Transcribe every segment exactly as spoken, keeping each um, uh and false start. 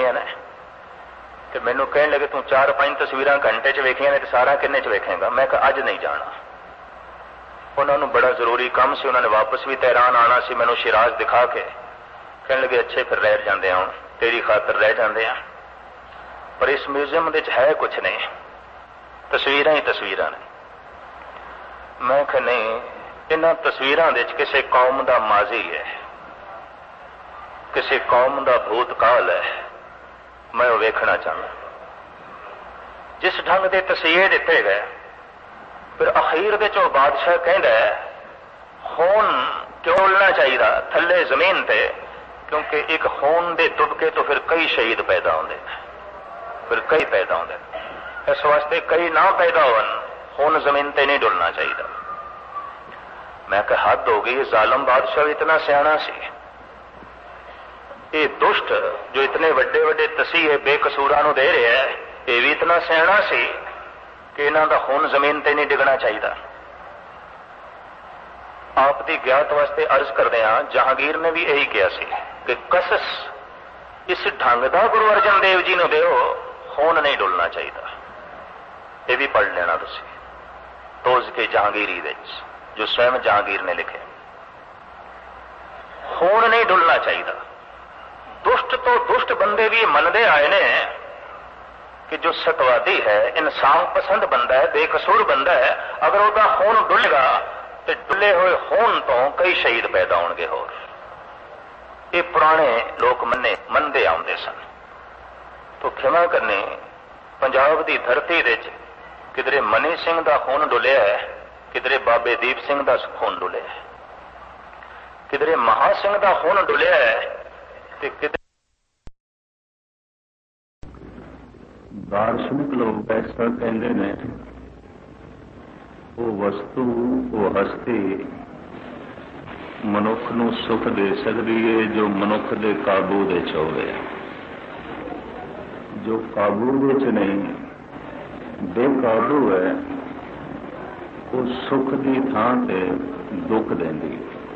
वेखियां ने तो मैनू कहन लगे तू चार पांच तस्वीर घंटे च वेखियां ने तो सारा किन्ने च वेखेगा। मैं कहा अज नहीं जाना। उन्होंने बड़ा जरूरी काम से, उन्होंने वापस भी तेहरान आना सी। मैनू शिराज दिखा के कहने लगे अच्छे फिर रह जाते हैं, तेरी खातर रह जाते हैं, पर इस म्यूजियम है कुछ नहीं, तस्वीर ही तस्वीर ने। मैं कहा नहीं, इन्हां तस्वीरों किसी कौम का माजी है, किसी कौम का भूतकाल है, मैं वो वेखना चाहना। जिस ढंग के तस्वीर दिते गए, फिर अखीर दे चो बादशाह कहता है खून टोलना चाहिए थले जमीन ते, क्योंकि एक खून के तुबके तो फिर कई शहीद पैदा होंगे, फिर कई पैदा होंगे। इस वास्ते कई ना पैदा होन, खून जमीन ते नहीं डुलना चाहिए। मैं कहा हद हो गई, जालम बादशाह भी इतना सियाना सी, ये दुष्ट जो इतने बड़े बड़े तसीहे बेकसूरा नूं दे रहा है, ये भी इतना सियाना सी कि इन्हां दा खून जमीन ते नहीं डिगना चाहिए। आप दी ज्ञात वास्ते अर्ज करते हैं, जहांगीर ने भी यही कहा सी कि कसस इस ढंग का गुरु अर्जन देव जी नूं देओ, खून नहीं डुलना चाहिए। ये भी पढ़ लेना तुसी तोज के जहांगीरी विच, जो स्वयं जहांगीर ने लिखे, खून नहीं डुलना चाहिए। दुष्ट तो दुष्ट बंदे भी मनते आए ने कि जो सतवादी है, इंसान पसंद बंदा है, बेकसूर बंदा है, अगर वह खून डुलेगा तो डुले हुए खून तो कई शहीद पैदा होंगे। होर ये पुराने लोग मन्ने मनते आते सन। तो क्षमा करनी, पंजाब की धरती विच किधरे मनी सिंह का खून डुलिया है, किधरे बाबे दीप सिंह का खून डुलिया है, किधरे महा सिंह का खून डुलिया है, तो किधरे दार्शनिक लोग ऐसा कहते हैं, वो वस्तु वो हस्ती मनुख नूं सुख दे सकती है जो मनुख के काबू दे च होवे। जो काबू दे च नहीं, बेकाबू है, वो सुख की थां ते दुख देंदी।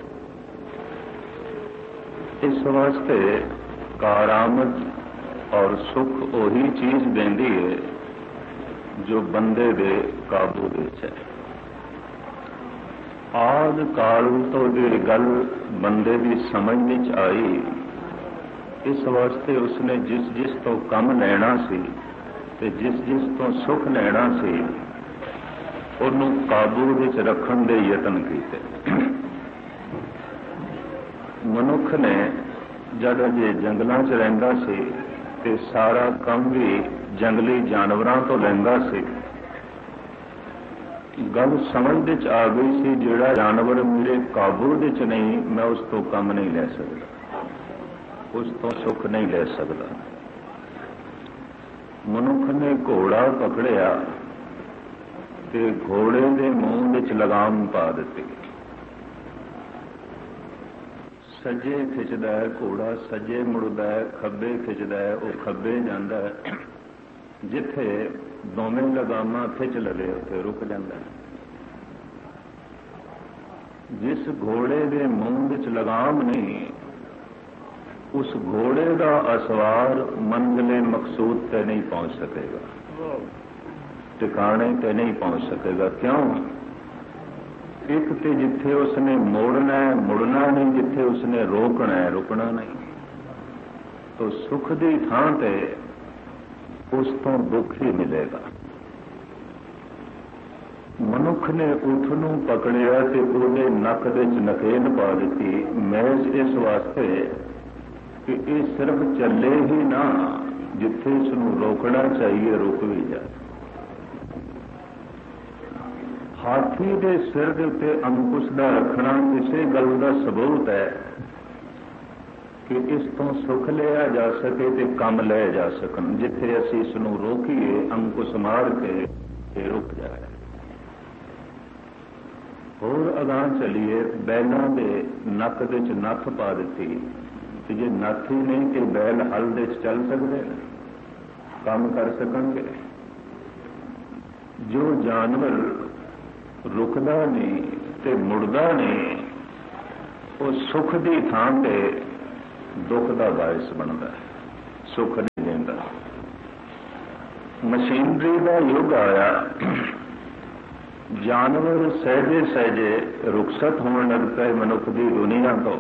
इस वास्ते कारामद और सुख वही चीज देंदी है जो बंदे दे काबू दे है। आद काल तो जी गल बंदे की समझ में आई, इस वास्ते उसने जिस जिस तो कम लेना सी ते जिस जिस तो सुख लेना सी, उन्हों काबू विच रखण दे यतन कीते। मनुख ने जद अजे जंगलों च रहिंदा सी ते सारा काम भी जंगली जानवरों तो लैंदा सी। गल समझ विच आ गई सी, जिहड़ा जानवर मेरे काबू विच नहीं, मैं उस तो कम नहीं ले सकता, उस तो सुख नहीं ले सकता। मनुख ने घोड़ा पकड़िया ते घोड़े के मूँह विच लगाम पा दी। सज्जे खिंचदा है घोड़ा, सज्जे मुड़दा है, खब्बे खिंचदा है, वो खब्बे जांदा है। जिथे दोवें लगामां खिंच लवे उत्थे रुक जांदा है। जिस घोड़े के मूँह विच लगाम नहीं, उस घोड़े का असवार मंजिले मकसूद ते नहीं पहुंच सकेगा, ठिकाने ते नहीं पहुंच सकेगा। क्यों? एक तो जिथे उसने मोड़ना है मुड़ना नहीं, जिथे उसने रोकना है रुकना नहीं। तो सुख की थां ते उस तो दुख ही मिलेगा। मनुख ने ऊठ नूं पकड़िया ते उहदे नक दे च नकेल पा दी, महज इस वास्ते कि ये सिर्फ चले ही ना, जिथे इसनूं रोकना चाहिए रुक भी जाए। हाथी के सिर के उत्ते अंकुश का रखना किसी गल का सबूत है कि इस तो सुख लिया जा सके ते कम ले जा सकन। जिथे असी इसनूं रोकीए, अंकुश मार के रुक जाए। होर अगां चलीए, बैलों के नक दे च नथ पा दी, जे नथ ही नहीं कि बैल हल दे च चल सकते, काम कर सकणगे। जो जानवर रुकदा नहीं ते मुड़दा नहीं, वो सुख की थां ते दुख का बायस बनता है, सुख नहीं मशीनरी का युग आया, जानवर सहजे सहजे रुखसत होने लग पे मनुख की दुनिया तो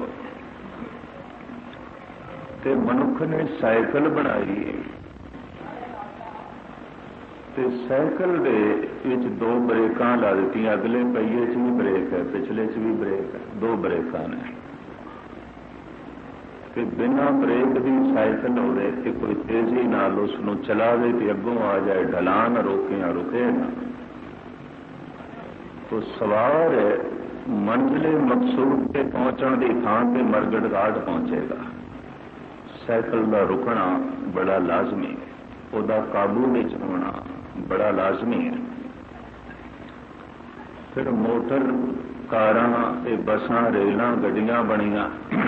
ते मनुख ने साइकिल बनाई ते साइकिल दे विच दो ब्रेकां ला दी, अगले पहिए च भी ब्रेक है, पिछले च भी ब्रेक है, दो ब्रेकां ने कि बिना ब्रेक की साइकिल होवे ते कोई तेजी नाल उसनूं चलावे ते अगों आ जाए ढलान रोके या रुके ना तो सवार मंजिले मकसूद पे पहुंचने की थां पे मरगड़ घाट पहुंचेगा। साइकिल का रुकना बड़ा लाजमी है, उसका काबू में होना बड़ा लाजमी है। फिर मोटर कारां ते बसां रेलां गड्डियां बनियां,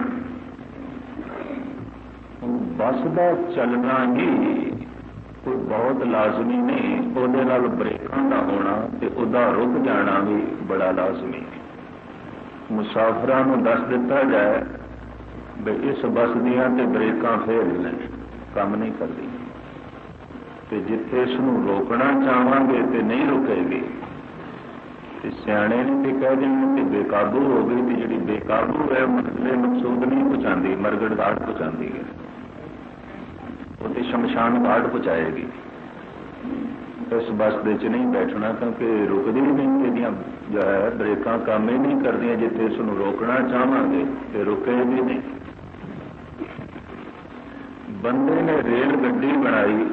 बस का चलना ही कोई बहुत लाजमी नहीं, ਉਹਦੇ ਨਾਲ ब्रेकां का होना ते ਉਹਦਾ रुक जाना भी बड़ा लाजमी है। मुसाफिरां नूं दस दिता जाए भी इस बस दियां ते ब्रेकां फेल ने, काम नहीं करती, ते जिथे इसनूं रोकना चाहांगे ते नहीं रुकेगी ते सियाणे ने ते कह देंगे कि बेकाबू हो गई, ते जिहड़ी बेकाबू है मंजिले मकसूद नहीं पहुंचाती, मरगड़ घाट पहुंचाती है, वो शमशान घाट पहुंचाएगी। इस बस दे च नहीं बैठना क्योंकि रुकदी नहीं, एदियां जो है ब्रेकां काम ही नहीं करदियां, जिथे इसनूं रोकना चाहांगे ते रुकेगी नहीं। बंदे ने रेल गड्डी बनाई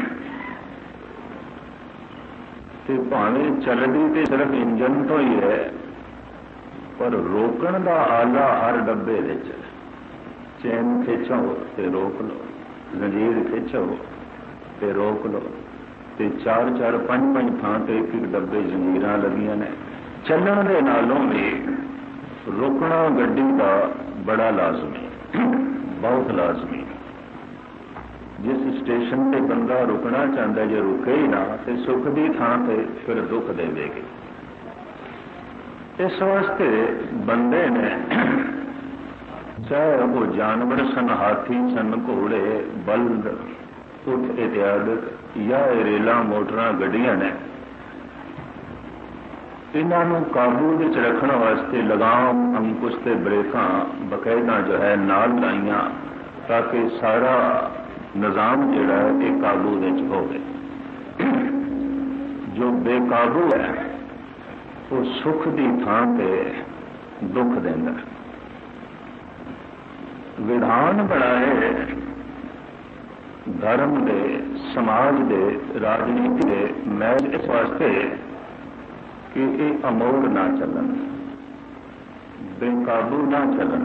ते भावें चलदी ते सिर्फ इंजन तो ही है, पर रोकण दा आला हर डब्बे विच, चैन खिंचो ते रोक लो, जंजीर खिंचो ते रोक लो, ते चार चार पंज पंज थां ते एक एक डब्बे जंजीरां लगियां ने। चलण दे नालों भी रोकना गड्डी का बड़ा लाजमी, बहुत लाजमी। जिस स्टेशन पे बंदा रुकना चाहता है, जे रुके ही ना तो सुख की थां ते फिर दुख देगी। इस वास्ते बंदे ने चाहे वो जानवर सन, हाथी सन, घोड़े, बल्द, उठ इत्यादि या रेल मोटर गड्डियां ने, इन्हों काबू विच रखने वास्ते लगाम, अंकुश ते ब्रेकां बकायदा जो है नाल लाइया, ताकि सारा निजाम जिहड़ा है ये काबू विच होवे। जो बेकाबू है वो सुख की थां ते दुख देंदा। विधान बनाए धर्म दे, समाज दे, राजनीति दे महज इस वास्ते कि ये अमोड़ ना चलन, बेकाबू ना चलन।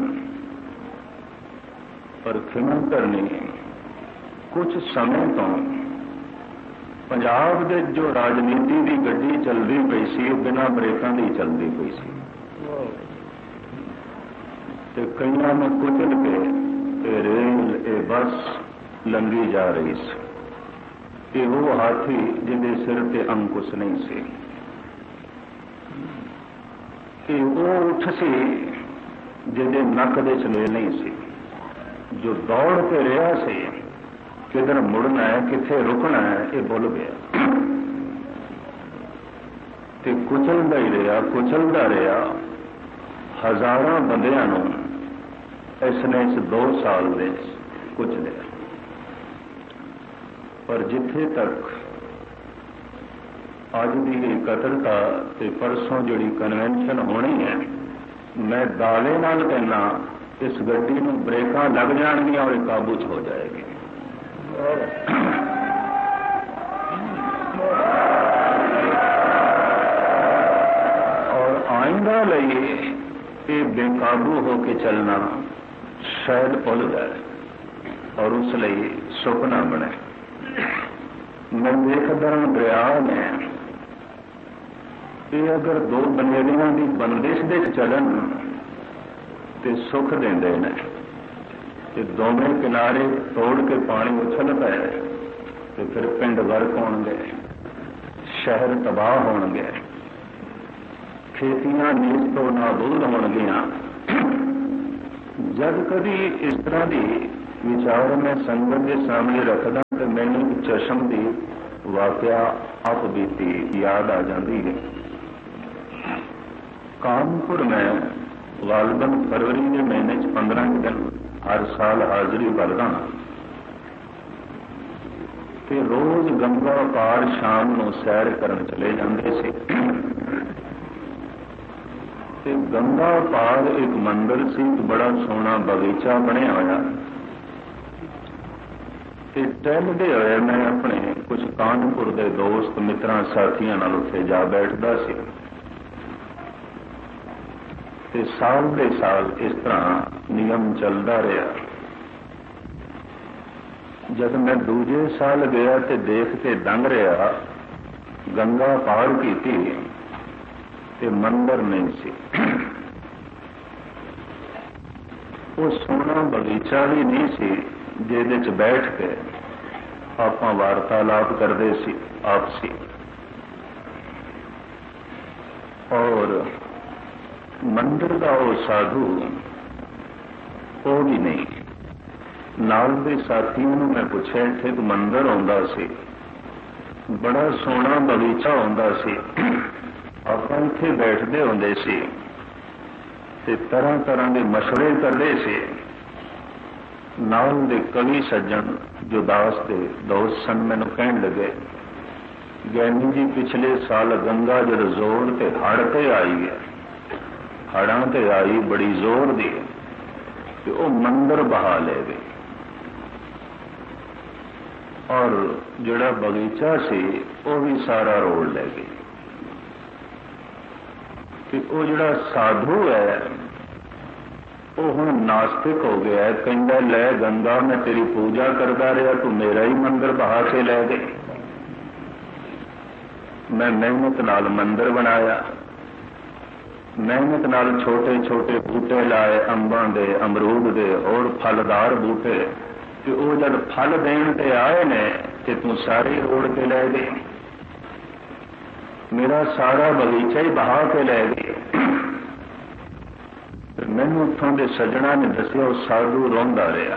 पर खिमा करनी कुछ समय तो पंजाब दे जो राजनीति की गड्डी चलती पई सी बिना ब्रेकां दी चलती पई सी, ते कईयां में कुचल के ए रेल ए बस लंघी जा रही सी। ये वो हाथी जिहदे सिर ते अंकुश नहीं सी, ये वो उठ सी जिहदे नक दे चले नहीं सी, जो दौड़ के रहा सी किधर मुड़ना है किथे रुकना है ये भुल गया, ते कुचलदा ही रहा, कुचलदा रहा। हजारों बंदियां नूं इसने इस दो साल में कुचलिया। पर जिथे तक अज की इकत्रता ते परसों जिहड़ी कन्वेंशन होनी है, मैं दावे नाल कहना इस गड्डी नूं ब्रेकां लग जाणगियां और काबू च हो जाएगी। और आइंदा लई ये बेकाबू होके चलना शायद भुल जाए और उस लई सुख ना बने। मैं देखदा दरिया ने ये अगर दो बनेरियां की बंदिश दे चलन ते सुख देंदे ने, ते दोवें किनारे तोड़ के पानी उछल पे तो फिर पिंड गर्क होणगे, शहर तबाह होणगे, खेतियां नीज तो नाबूद होणगियां। जब कभी इस तरह की विचार मैं संगत के सामने रखदा तो मैनूं चशम की वाकया आप बीती याद आ जाती है। कानपुर में गालबन फरवरी के महीने च पंद्रह दिन हर साल हाजिरी भरदा ते रोज गंगा पार शाम को सैर करन चले जाते से। ते गंगा पार एक मंदिर से बड़ा सोहना बगीचा बनया होया। टहलते हुए मैं अपने कुछ कानपुर के दोस्त मित्रां साथियों नाल उत्थे जा बैठदा सी। ते साल दे साल इस तरह नियम चलता रहा। जब मैं दूजे साल गया तो देख के दंग रहा, गंगा पार की ते मंदिर नहीं सी। वो सोहना बगीचा भी नहीं सी जिहदे च बैठ के आपां वार्तालाप करते सी आपसी। और मंदिर का वो साधु वो भी नहीं। नाल दे साथियों ने मैं पूछा, इत्थे एक मंदिर आउंदा सी, बड़ा सोहना बगीचा आउंदा सी, आपां इत्थे बैठते हुंदे सी ते तरह तरह के मशवरे करते सी। नाल दे कवि सज्जन जो दास दे दोस्त सन मैनू कहन लगे, ज्ञानी जी पिछले साल गंगा जद जोर ते हड़ ते आई है, हड़ां ते आई बड़ी जोर दी ते वो मंदिर बहा ले गए और जिहड़ा बगीचा सी वो भी सारा रोड़ ले गई। कि वो जिहड़ा साधु है वो हुण नास्तिक हो गया है। कहंदा लै गंगा मैं तेरी पूजा करता रहा, तू मेरा ही मंदिर बहा के लै गई। मैं मेहनत नाल मंदिर बनाया, मेहनत नाल छोटे छोटे बूटे लाए, अंबां दे, अमरूद दे और फलदार बूटे, कि वो जब फल देण ते आए ने ते तू सारे रोड़ के लै गई, मेरा सारा बगीचा ही बहा के लै गई। मैनू उत्थों के सज्जणा ने दसिया वो साधु रोंदा रहा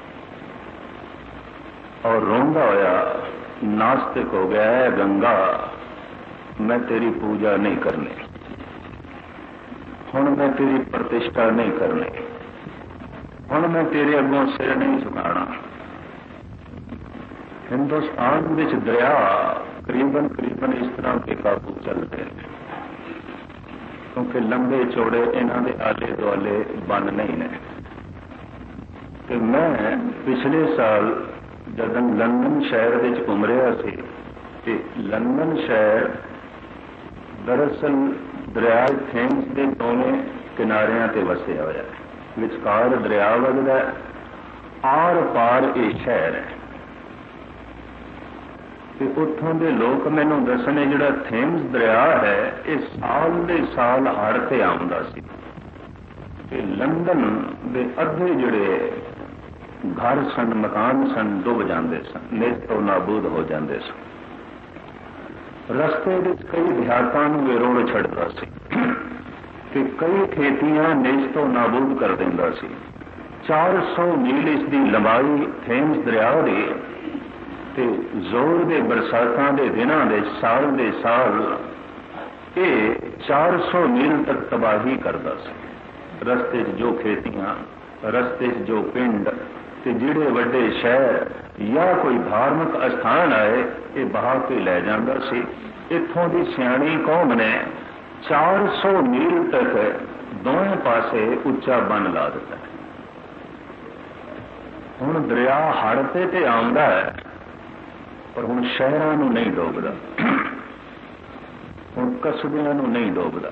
और रोंदा होया नास्तिक हो गया है, गंगा मैं तेरी पूजा नहीं करनी, हुण मैं तेरी प्रतिष्ठा नहीं करनी, हुण मैं तेरे अगों सिर नहीं झुकाना। हिंदुस्तान विच दरिया करीबन करीबन इस तरह के काबू चलते हैं, क्योंकि लंबे चौड़े इन्हां दे आले दुआले बन नहीं ने। ते मैं पिछले साल जब लंदन शहर विच घूम रहा सी ते लंदन शहर दरअसल दरिया थेम्स के दोवें किनारियां ते वसिया होया है, विचकार दरिया वगदा है, आर पार ये शहर है। उत्थों के लोग मैनू दसने जिहड़ा थेम्स दरिया है ये साल दे साल हड़ ते आउंदा सी ते लंदन दे अद्धे जिहड़े घर सन, मकान सन, डुब जाते सन, नेस्तो नाबूद हो जाते सन। रस्ते विच कई देहातां नूं विरोड़ छड्डदा सी ते कई खेतियां नेस्तो नाबूद कर दिंदा सी। चार सौ मील इसकी लंबाई थेम्स दरिया दी ते जोर दे बरसातां दे दिनां दे साल दे साल ये चार सौ मील तक तबाही करता सी। रस्ते जो खेतियां, रस्ते जो पिंड ते जिहड़े वड्डे शहर या कोई धार्मिक स्थान आए ये बहा के लै जांदा सी। इत्थों की सियाणी कौम ने चार सौ मील तक दोवें पासे उच्चा बन ला दिता। हुण दरिया हड़ ते ते आउंदा है पर हुण शहरां नूं नहीं डोबदा, हुण कस्बियां नूं नहीं डोबदा,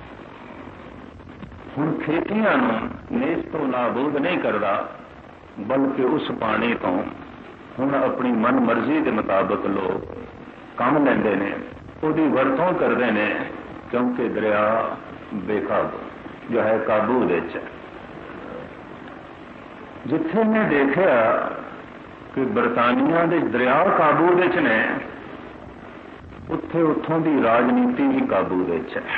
हुण खेतियां नूं नेस्तो नाबूद नहीं करदा, बल्कि उस पानी तो हुण अपनी मन मर्जी के मुताबिक लोग काम लैंदे ने, उहदी वरतों करदे ने, क्योंकि दरिया बेकाबू जो है काबू विच है। जिथे मैं देखा कि बरतानिया के दरिया काबू विच ने, उत्थे उत्थों की राजनीति भी काबू विच है।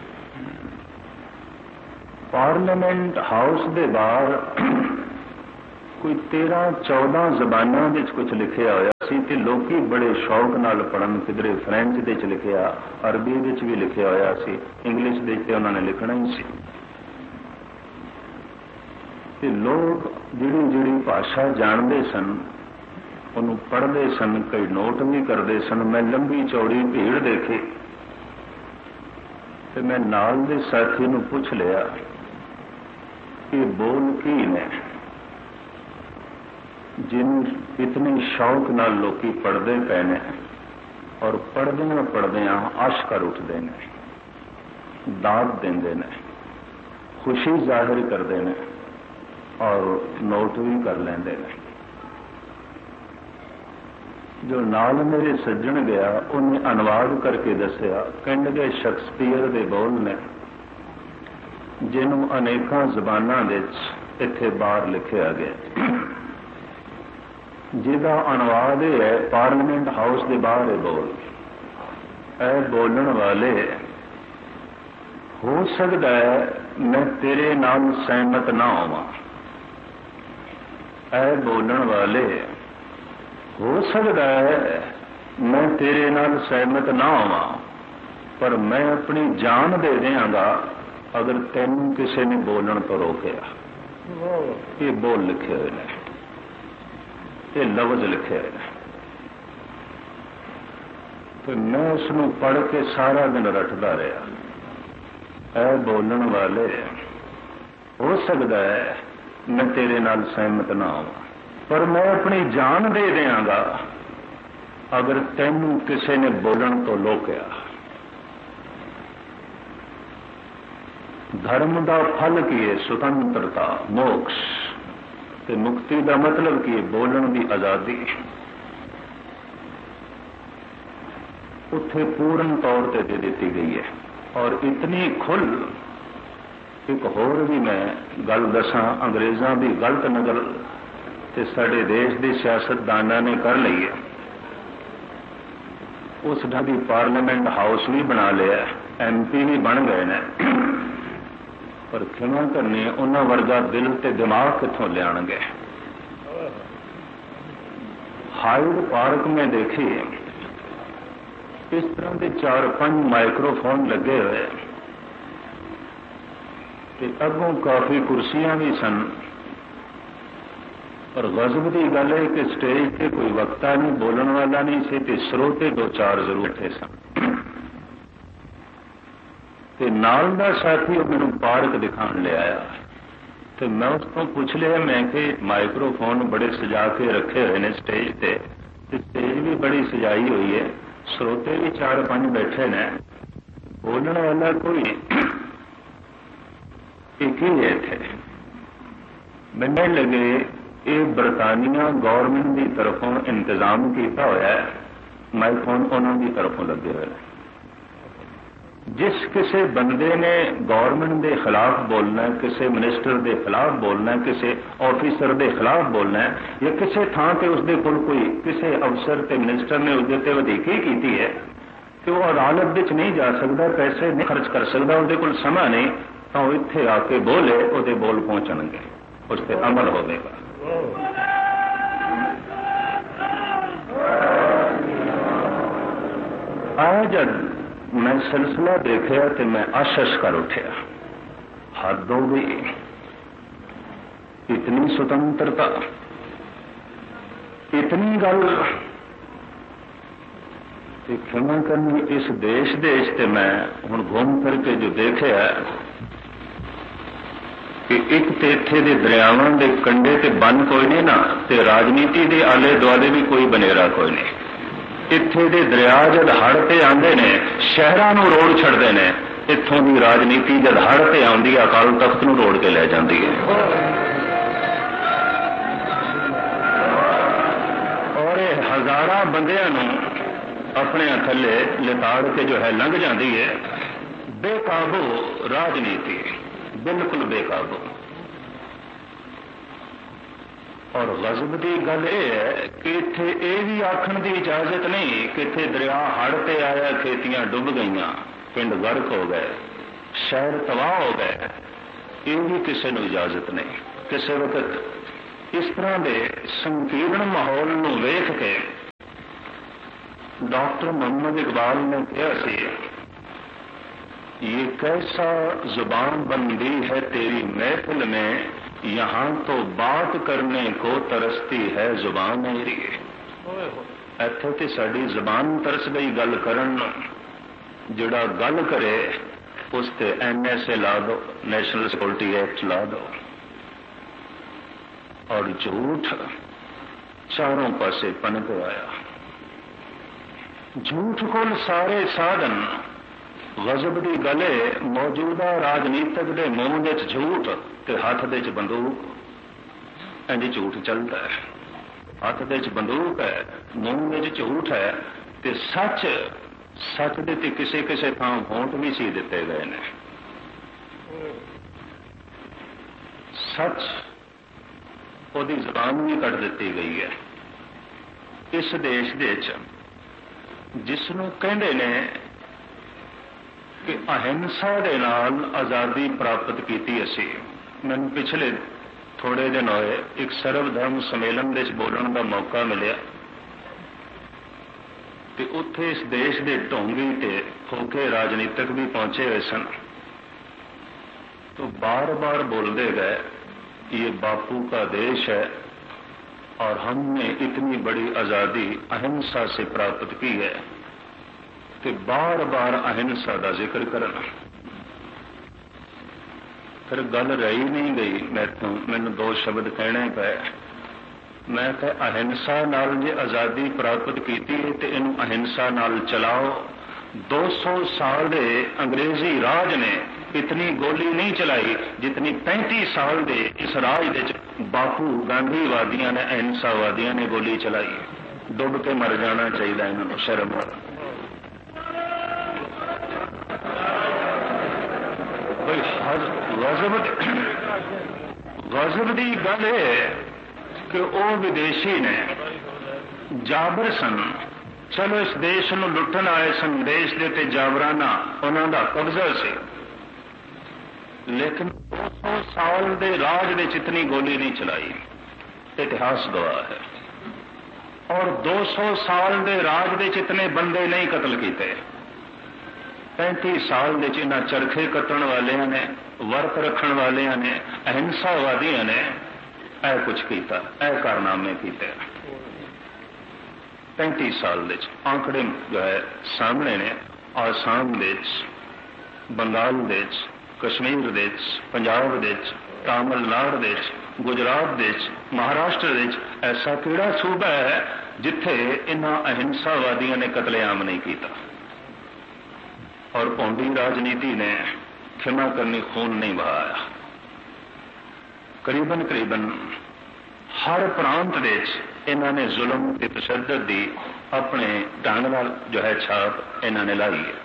पार्लियामेंट हाउस के बाहर कोई तेरह चौदह जबानों कुछ लिखा होया ਤੇ ਲੋਕੀ ਬੜੇ ਸ਼ੌਕ ਨਾਲ ਪੜ੍ਹਨ, ਕਿਧਰੇ ਫਰੈਂਚ ਦੇ ਚ ਲਿਖਿਆ, ਅਰਬੀ ਵਿੱਚ ਵੀ ਲਿਖਿਆ ਹੋਇਆ ਸੀ, ਇੰਗਲਿਸ਼ ਦੇ ਤੇ ਉਹਨਾਂ ਨੇ ਲਿਖਣਾ ਹੀ ਸੀ। ਤੇ ਲੋਕ ਜਿਹੜੀ ਜਿਹੜੀ ਭਾਸ਼ਾ ਜਾਣਦੇ ਸਨ ਉਹਨੂੰ ਪੜ੍ਹਦੇ ਸਨ, ਕਈ ਨੋਟ ਵੀ ਕਰਦੇ ਸਨ। ਮੈਂ ਲੰਬੀ ਚੌੜੀ ਭੀੜ ਦੇਖੀ ਤੇ ਮੈਂ ਨਾਲ ਦੇ ਸਾਥੀ ਨੂੰ ਪੁੱਛ ਲਿਆ ਕਿ ਬੋਲ ਕੀ ਨੇ ਜਿਹਨੂੰ ਇਤਨੇ ਸ਼ੌਕ ਨਾਲ ਲੋਕੀ ਪੜ੍ਹਦੇ ਪਏ ਨੇ ਔਰ ਪੜ੍ਹਦਿਆਂ ਪੜ੍ਹਦਿਆਂ ਆਸ਼ਕਰ ਉੱਠਦੇ ਨੇ, ਦਾਦ ਦਿੰਦੇ ਨੇ, ਖੁਸ਼ੀ ਜ਼ਾਹਿਰ ਕਰਦੇ ਨੇ ਔਰ ਨੋਟ ਵੀ ਕਰ ਲੈਂਦੇ ਨੇ। ਜੋ ਨਾਲ ਮੇਰੇ ਸੱਜਣ ਗਿਆ ਉਹਨੇ ਅਨੁਵਾਦ ਕਰਕੇ ਦੱਸਿਆ, ਕਹਿੰਦੇ ਸ਼ੇਕਸਪੀਅਰ ਦੇ ਬੋਲ ਨੇ ਜਿਹਨੂੰ ਅਨੇਕਾਂ ਜ਼ਬਾਨਾਂ ਵਿੱਚ ਇੱਥੇ ਬਾਹਰ ਲਿਖਿਆ ਗਿਆ, ਜਿਹਦਾ ਅਨੁਵਾਦ ਇਹ ਹੈ ਪਾਰਲੀਮੈਂਟ ਹਾਊਸ ਦੇ ਬਾਹਰ ਇਹ ਬੋਲ। ਇਹ ਬੋਲਣ ਵਾਲੇ ਹੋ ਸਕਦਾ ਹੈ ਮੈਂ ਤੇਰੇ ਨਾਲ ਸਹਿਮਤ ਨਾ ਹੋਵਾਂ, ਇਹ ਬੋਲਣ ਵਾਲੇ ਹੋ ਸਕਦਾ ਹੈ ਮੈਂ ਤੇਰੇ ਨਾਲ ਸਹਿਮਤ ਨਾ ਹੋਵਾਂ, ਪਰ ਮੈਂ ਆਪਣੀ ਜਾਨ ਦੇ ਦਿਆਂਗਾ ਅਗਰ ਤੈਨੂੰ ਕਿਸੇ ਨੇ ਬੋਲਣ ਤੋਂ ਰੋਕਿਆ। ਇਹ ਬੋਲ ਲਿਖੇ ਹੋਏ ਨੇ, ਇਹ ਲਫ਼ਜ਼ ਲਿਖੇ ਹੋਏ ਨੇ। ਤੇ ਮੈਂ ਉਸ ਨੂੰ ਪੜ੍ਹ ਕੇ ਸਾਰਾ ਦਿਨ ਰੱਟਦਾ ਰਿਹਾ। ਇਹ ਬੋਲਣ ਵਾਲੇ ਹੋ ਸਕਦਾ ਹੈ ਮੈਂ ਤੇਰੇ ਨਾਲ ਸਹਿਮਤ ਨਾ ਹੋਵਾਂ, ਪਰ ਮੈਂ ਆਪਣੀ ਜਾਨ ਦੇ ਦਿਆਂਗਾ ਅਗਰ ਤੈਨੂੰ ਕਿਸੇ ਨੇ ਬੋਲਣ ਤੋਂ ਰੋਕਿਆ। ਧਰਮ ਦਾ ਫਲ ਕੀ ਹੈ? ਸੁਤੰਤਰਤਾ, ਮੋਕਸ਼। ਤੇ ਮੁਕਤੀ ਦਾ ਮਤਲਬ ਕੀ ਹੈ? ਬੋਲਣ ਦੀ ਆਜ਼ਾਦੀ। ਉੱਥੇ ਪੂਰਨ ਤੌਰ ਤੇ ਦੇ ਦਿੱਤੀ ਗਈ ਹੈ ਔਰ ਇਤਨੀ ਖੁੱਲ੍ਹ। ਇੱਕ ਹੋਰ ਵੀ ਮੈਂ ਗੱਲ ਦੱਸਾਂ, ਅੰਗਰੇਜ਼ਾਂ ਦੀ ਗਲਤ ਨਕਲ ਤੇ ਸਾਡੇ ਦੇਸ਼ ਦੇ ਸਿਆਸਤਦਾਨਾਂ ਨੇ ਕਰ ਲਈ ਹੈ। ਉਸ ਦਾ ਵੀ ਪਾਰਲੀਮੈਂਟ ਹਾਊਸ ਵੀ ਬਣਾ ਲਿਆ, ਐਮ ਪੀ ਵੀ ਬਣ ਗਏ ਨੇ, ਪਰ ਖਿਮਾ ਕਰਨੀ ਉਹਨਾਂ ਵਰਗਾ ਦਿਲ ਤੇ ਦਿਮਾਗ ਕਿੱਥੋਂ ਲਿਆਣਗੇ। ਹਾਈਡ ਪਾਰਕ ਮੈਂ ਦੇਖੀ ਇਸ ਤਰ੍ਹਾਂ ਦੇ ਚਾਰ ਪੰਜ ਮਾਈਕਰੋਫੋਨ ਲੱਗੇ ਹੋਏ ਤੇ ਅੱਗੋਂ ਕਾਫੀ ਕੁਰਸੀਆਂ ਵੀ ਸਨ, ਪਰ ਗਜ਼ਬ ਦੀ ਗੱਲ ਹੈ ਕਿ ਸਟੇਜ ਤੇ ਕੋਈ ਵਕਤਾ ਨਹੀਂ, ਬੋਲਣ ਵਾਲਾ ਨਹੀਂ ਸੀ ਤੇ ਸਰੋਤੇ ਦੋ ਚਾਰ ਜ਼ਰੂਰ ਥੇ ਸਨ। ਤੇ ਨਾਲ ਦਾ ਸਾਥੀ ਉਹ ਮੈਨੂੰ ਪਾਰਕ ਦਿਖਾਉਣ ਲਿਆਇਆ ਤੇ ਮੈਂ ਉਸ ਤੋਂ ਪੁੱਛ ਲਿਆ, ਮੈਂ ਕਿ ਮਾਈਕਰੋਫੋਨ ਬੜੇ ਸਜਾ ਕੇ ਰੱਖੇ ਹੋਏ ਨੇ ਸਟੇਜ ਤੇ, ਤੇ ਸਟੇਜ ਵੀ ਬੜੀ ਸਜਾਈ ਹੋਈ ਹੈ, ਸਰੋਤੇ ਵੀ ਚਾਰ ਪੰਜ ਬੈਠੇ ਨੇ, ਬੋਲਣ ਵਾਲਾ ਕੋਈ ਇੱਕ ਹੀ ਹੈ ਇੱਥੇ। ਮੈਨੂੰ ਲੱਗੇ ਇਹ ਬਰਤਾਨੀਆ ਗੌਰਮੈਂਟ ਦੀ ਤਰਫੋਂ ਇੰਤਜ਼ਾਮ ਕੀਤਾ ਹੋਇਆ ਹੈ, ਮਾਈਕਰੋਫੋਨ ਉਹਨਾਂ ਦੀ ਤਰਫੋਂ ਲੱਗੇ ਹੋਏ ਨੇ। ਜਿਸ ਕਿਸੇ ਬੰਦੇ ਨੇ ਗੌਰਮੈਂਟ ਦੇ ਖਿਲਾਫ ਬੋਲਣਾ, ਕਿਸੇ ਮਿਨਿਸਟਰ ਦੇ ਖਿਲਾਫ ਬੋਲਣਾ, ਕਿਸੇ ਆਫੀਸਰ ਦੇ ਖਿਲਾਫ ਬੋਲਣਾ, ਜਾਂ ਕਿਸੇ ਥਾਂ ਤੇ ਉਸਦੇ ਕੋਲ ਕੋਈ ਕਿਸੇ ਅਫਸਰ ਤੇ ਮਿਨਿਸਟਰ ਨੇ ਉਸਦੇ ਤੇ ਵਧੀਕੀ ਕੀਤੀ ਹੈ ਕਿ ਉਹ ਅਦਾਲਤ ਵਿੱਚ ਨਹੀਂ ਜਾ ਸਕਦਾ, ਪੈਸੇ ਨਹੀਂ ਖਰਚ ਕਰ ਸਕਦਾ, ਉਹਦੇ ਕੋਲ ਸਮਾਂ ਨਹੀਂ, ਤਾਂ ਉਹ ਇੱਥੇ ਆ ਕੇ ਬੋਲੇ, ਉਹਦੇ ਬੋਲ ਪਹੁੰਚਣਗੇ, ਉਸ ਤੇ ਅਮਲ ਹੋਵੇਗਾ। ਆਇਆ ਜਦ मैं सिलसिला देखा तो मैं आशश कर उठा, हद हो गई, इतनी स्वतंत्रता, इतनी गल। क्षमा करनी इस देश देश से मैं हुण घूम फिर के जो देखा कि एक तो इत्थे दे दरियावां दे कंढे ते बन कोई नहीं ना, ते राजनीति के आले दुआले भी कोई बनेरा कोई नहीं। इत्थे दे दरिया जद हड़ ते आंदे ने शहरां नूं रोड़ छड़दे ने, इत्थों दी राजनीति जद हड़ ते आउंदी अकाल तख्त नूं रोड़ के लै जांदी है। और ये हजारां बंदियां नूं अपने थल्ले लिताड़ के जो है लंघ जाती है। बेकाबू राजनीति, बिल्कुल बेकाबू। और गजब की गल यह है कि इत्थे ये भी आखण की इजाजत नहीं कि इत्थे दरिया हड़ ते आया, खेतियां डुब गईयां, पिंड गर्क हो गए, शहर तबाह हो गए, ये भी किसी को इजाजत नहीं। किसी वक्त इस तरह के संकीर्ण माहौल नूं वेख के डॉक्टर मोहम्मद इकबाल ने कहा सी, ये कैसा जुबान बंदी है तेरी महफिल में, यहां तो बात करने को तरसती है जुबान मेरी। इत्थे ते साडी जुबान तरस गई गल करन, जिहड़ा गल करे उस ते एन एस ए ला दो, नेशनल सिक्योरिटी एक्ट ला दो, और झूठ चारों पासे पनप आया। झूठ को सारे साधन, गजब की गले मौजूदा राजनीतिक के मूंह में झूठ ते हाथ दे बंदूक, इंज झूठ चलता है। हाथ दे बंदूक है, मूंह में झूठ है, ते सच सच दे ते किसे किसे थां होंठ भी सी दिते गए ने। सच ओदी जुबान भी कट दी गई है। इस देश दे जिसनों कहते ने कि अहिंसा दे नाल आज़ादी प्राप्त की असी, मैंने पिछले थोड़े दिन होए एक सर्वधर्म सम्मेलन दे बोलने का मौका मिलिया, कि उत्थे इस देश के ढोंगी ते होके राजनीतिक भी पहुंचे हुए सन, तो बार बार बोलते गए ये बापू का देश है और हमने इतनी बड़ी आजादी अहिंसा से प्राप्त की है, कि बार बार अहिंसा का जिक्र करना। फिर गल रही नहीं गई, मैं तो मैंने दो शब्द कहने पे, मैं कहा अहिंसा नाल जे आजादी प्राप्त की तो इनू अहिंसा नाल चलाओ। दो सौ साल दे अंग्रेजी राज ने इतनी गोली नहीं चलाई जितनी पैंतीस साल दे इस राज दे बापू गांधीवादियों ने, अहिंसावादियों ने गोली चलाई। डुब के मर जाना चाहिए इन्होंने, शर्म। गजब गजब की गल है कि वह विदेशी ने जाबर सन, चलो इस देश को लुटन आए सन, देश के ते जाबराना उन्हों का कब्जा से, लेकिन दो सौ साल के राज में इतनी गोली नहीं चलाई, इतिहास गवाह है। और दो सौ साल के राज में इतने बंदे नहीं कतल किए। पैंतीस साल के इन्ह चरखे कट्टण वाले ने, वर्त रखण वाले ने, अहिंसावादियों ने ऐ कुछ किया, ऐ कारनामे किए। पैंतीस साल के आंकड़े जो है सामने ने। आसाम दे, बंगाल दे, कश्मीर दे, पंजाब दे, तमिलनाडु दे, गुजरात दे, महाराष्ट्र दे ऐसा किहड़ा सूबा है जिथे इन्हां अहिंसावादियों ने कतलेआम नहीं किया। और पौंडी राजनीति ने क्षमा करनी, खून नहीं बहाया। करीबन करीबन हर प्रांत देश इन्होंने जुल्म ते तशद्दुद दी अपने ढंग नाल जो है छाप इन्होंने लाई है।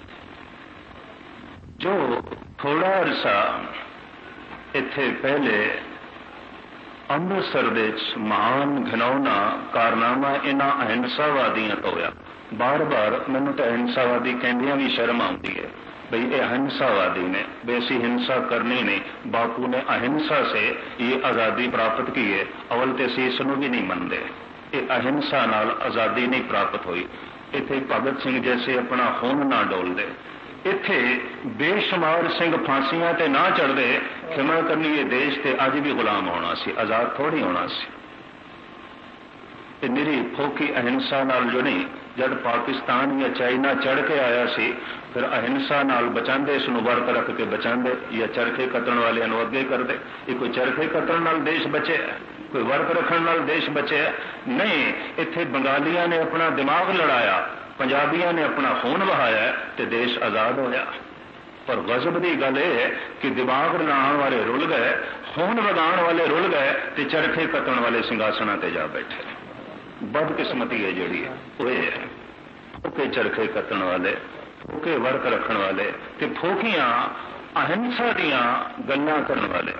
जो थोड़ा अरसा इत्थे पहले अमृतसर दे महान घिनौना कारनामा इन्हां अहिंसावादियों तो होया। बार बार मैनू तो अहिंसावादी कहंदियां भी शर्म आती है, भाई ये अहिंसावादी ने, वैसी हिंसा करनी नहीं। बापू ने अहिंसा से ये आज़ादी प्राप्त की है। अवल तो असीं इसनूं भी नहीं मनते, ये अहिंसा नाल आज़ादी नहीं प्राप्त हुई। इत्थे भगत सिंह जैसे अपना खून ना डोलते, इत्थे बेशुमार सिंह फांसियां ते ना चढ़ते, क्षमा करनी ये देश ते अज भी गुलाम होना सी, आज़ाद थोड़ी होना सी। निरी फोकी अहिंसा नाल जो नहीं, जब पाकिस्तान या चाइना चढ़ के आया सी, फिर अहिंसा नाल बचाते, इसनूं वर्त रख के बचाते, या चरखे कतण वाले अगे करते। ये कोई चरखे कतण नाल देश बचे, कोई वर्त रखण नाल देश बचे नहीं। इत्थे बंगालियां ने अपना दिमाग लड़ाया, पंजाबियों ने अपना खून बहाया, तो देश आज़ाद होया। पर गजब की गल यह है कि दिमाग लड़ाने वाले रुल गए, खून वगाण वाले रुल गए, तो चरखे कतण वाले सिंघासना ते जा बैठे। बदकिस्मती है जी, वो है फोके चरखे कतण वाले, फोके वर्क रखण वाले, ते फोकियां अहिंसा दियां गल्लां करन वाले।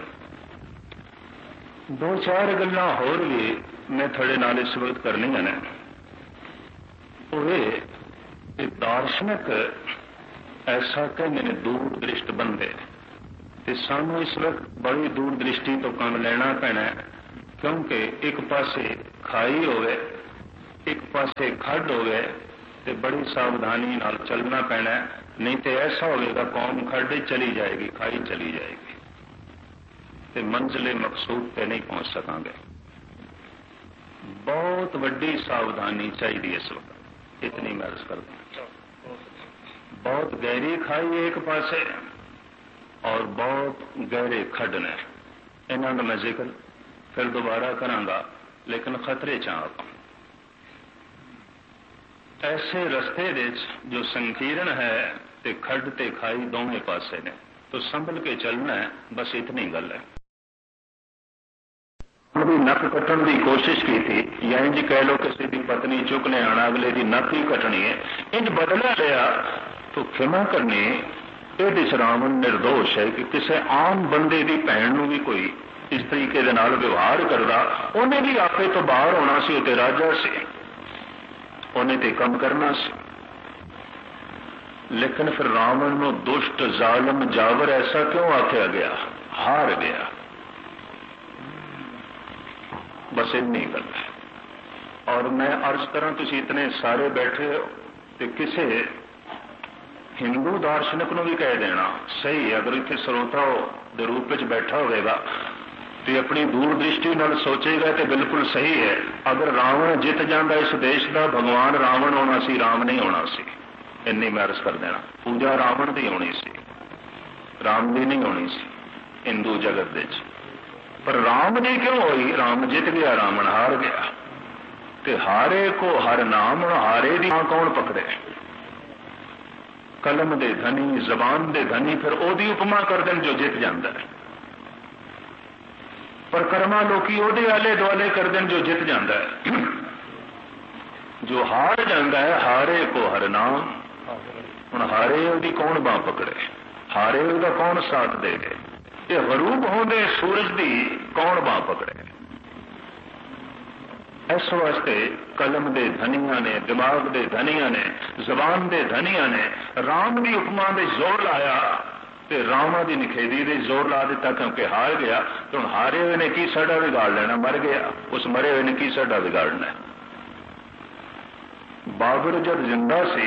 दो चार गल्लां होर भी मैं थोड़े नाल इस वक्त करनियां ने। वो दार्शनिक ऐसा कहने ने दूर दृष्ट बंदे, ते सानू इस वक्त बड़ी दूर दृष्टि तो काम लेना पैना है, क्योंकि एक पासे खाई होवे, एक पासे खड्ड होवे, तो बड़ी सावधानी नाल चलना पैना, नहीं तो ऐसा होगा कौम खड़े चली जाएगी, खाई चली जाएगी, तो मंजिले मकसूद पे नहीं पहुंच सकांगे। बहुत वड्डी सावधानी चाहिए इस वक्त, इतनी मैं अर्ज करता हूं। बहुत गहरी खाई एक पासे और बहुत गहरे खड्ड ने, इन्हों का मैं जिक्र फिर दोबारा करांगा, लेकिन खतरे च आप ऐसे रस्ते जो संकीर्ण है ते खड्ड ते खाई दोवें पासे ने, तो संभल के चलना है, बस इतनी गल है। भी नक कट्टन की कोशिश की थी, या इंज कह लो किसी की पत्नी चुकने आना, अगले की नक ही कटनी है, इंज बदला लिया तो क्षमा करनी। ये रावण निर्दोष है कि किसी आम बंदे की भैन भी कोई इस तरीके दे नाल व्यवहार करता, उन्हें भी आपे तो बाहर होना सी, उते राजा से उन्हें ते कम करना सी। लेकिन फिर रावण को दुष्ट जालम जावर ऐसा क्यों आख्या गया? हार गया, बस इतनी गल है। और मैं अर्ज करा, तुम इतने सारे बैठे हो, तो किसी हिंदू दार्शनिक को भी कह देना सही है, अगर इतने श्रोता के रूप में बैठा होगा तो अपनी दूरदृष्टि नाल सोचेगा तो बिल्कुल सही है। अगर रावण जित जाता इस देश का, भगवान रावण होना सी, राम नहीं होना सी। इन्नी मैं अर्ज कर देना, पूजा रावण की होनी सी, राम की नहीं होनी सी हिंदू जगत दे। पर राम जी क्यों हुई? राम जित गया, रावण हार गया। ते हारे को हर नाम, हारे दी कौन पकड़े? कलम दे धनी, जबान दे धनी, फिर ओदी उपमा कर देन जो जित जाता है। पर कर्मा लोकी ओदे आले दुआले कर देन जो जित जाता है। जो हार जाता है, हारे को हर नाम। हुण हारे ओदी कौन बांह पकड़े? हारे ओदा कौन साथ दे? ये गरूब होंदे सूरज दी कौन बांह पकड़े? इस वास्ते कलम दे धनिया ने, दिमाग दे धनिया ने, जबान दे धनिया ने राम की उपमा दे जोर लाया, ते रामा की निखेधी दे जोर ला दिता, क्योंकि हार गया। तो हुण हारे हुए ने की साडा बिगाड़ लेना? मर गया, उस मरे हुए ने की साडा बिगाड़ना? बाबर जब जिंदा सी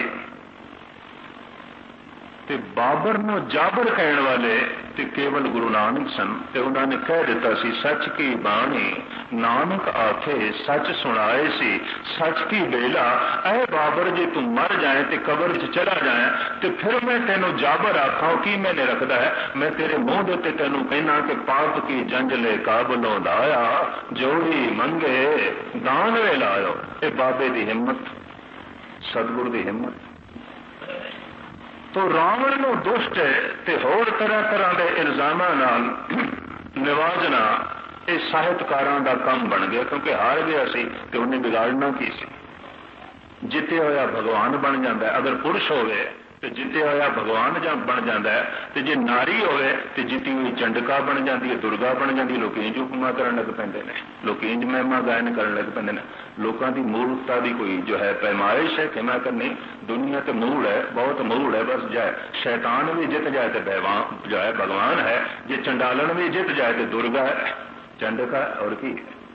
ते बाबर नूं जाबर कहण वाले ते केवल गुरु नानक सन, ते उन्होंने कह दिता सी, सच की बाणी नानक आखे सच सुनाए सी, सच की बेला। ऐ बाबर जे तू मर जाए ते कबर च चला जाए, ते फिर मैं तेनों जाबर आखा की मैंने रखदा है? मैं तेरे मुंह दे ते तेनों कहना कि पाप की जंजले काबलों लाया, जोड़ी मंगे दान वे लायो। ये बाबे की हिम्मत, सतगुरु की हिम्मत। तो रावण नूं दुष्ट ते होर तरह तरह के इल्जामां नाल निवाजना ये साहित्यकारां दा काम बन गया, क्योंकि हार गया सी ते उन्हें बिगाड़ना की सी। जिते होया भगवान बन जाता है, अगर पुरुष होवे तो जिते होया भगवान बन जाता है, तो जे नारी होवे तो जिती हुई चंडका बन जाती है, दुर्गा बन जाती है। लोग इंज उपमा करन लग पैंदे ने, लोग इंज महिमा गायन करन लग पैंदे ने। लोगों की मूर्खता की कोई जो है पैमाइश है कि मैं करनी, दुनिया तो मूल है, बहुत मूल है। बस जाए शैतान भी जित जाए तो भगवान जो है भगवान है, जे चंडालन भी जित जाए तो दुर्गा है, चंडका और की।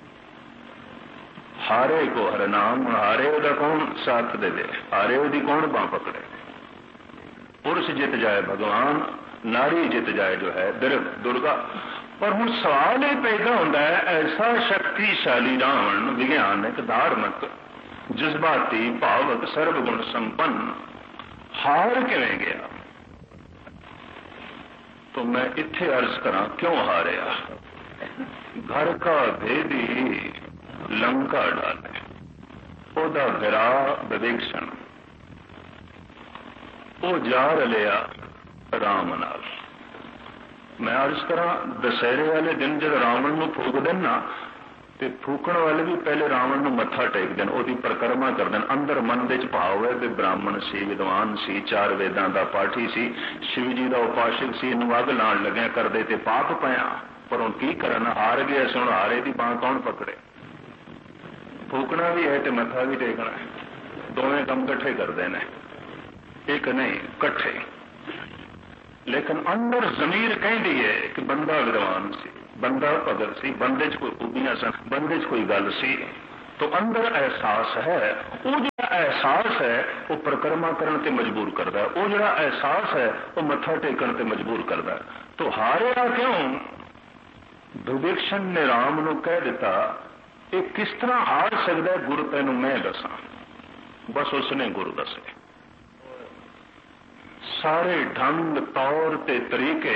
हारे को हर नाम, हारे ओदा कौन साथ दे दे? हारे ओदी कौन बांह पकड़े? पुरुष जित जाए भगवान, नारी जित जाए जो है दुर्गा। पर हुण सवाल यह पैदा होता है, ऐसा शक्तिशाली रावण, विज्ञानिक, धार्मिक, जज्बाती, भावक, सर्वगुण संपन्न हार किवें गया? तो मैं इत्थे अर्ज करा, क्यों हारिया? घर का भेदी लंका डाले, ओदा गिरा विवेक्षण, वो जा रलिया राम नाल। मैं अर्ज करा, दशहरे वाले दिन जब रावण नूं फूक देन ना, ते फूकण वाले भी पहले रावण नूं मत्था टेक देन, ओदी परिक्रमा कर देन। अंदर मन दे च भाव है कि ब्राह्मण सी, विद्वान सी, चार वेदां दा पाठी सी, शिव जी दा उपासक सी, इनूं अग लाण लग्या करदे ते पाप पिया। पर हुण की करन? हार गया सी, हुण हारे दी बांह कौन पकड़े? फूकना भी है ते मत्था भी टेकना है, दोवें काम इकट्ठे करदे ने, एक नहीं इकट्ठे। लेकिन अंदर जमीर कहती है कि बंदा विद्वान सी, बंदा भगत सी, बंदे च कोई खूबियां सन, बंदे च कोई गल सी, तो अंदर एहसास है, वो जो एहसास है वो परिक्रमा करने ते मजबूर करता है, वो जो एहसास है वो मत्था टेकन ते मजबूर करता है। तो हारिया क्यों? विवेक्षण ने राम नूं कह दिता ये किस तरह हार सकता है, गुरु तैनूं मैं दसां। बस उसने गुरु दसे, सारे ढंग तौर ते तरीके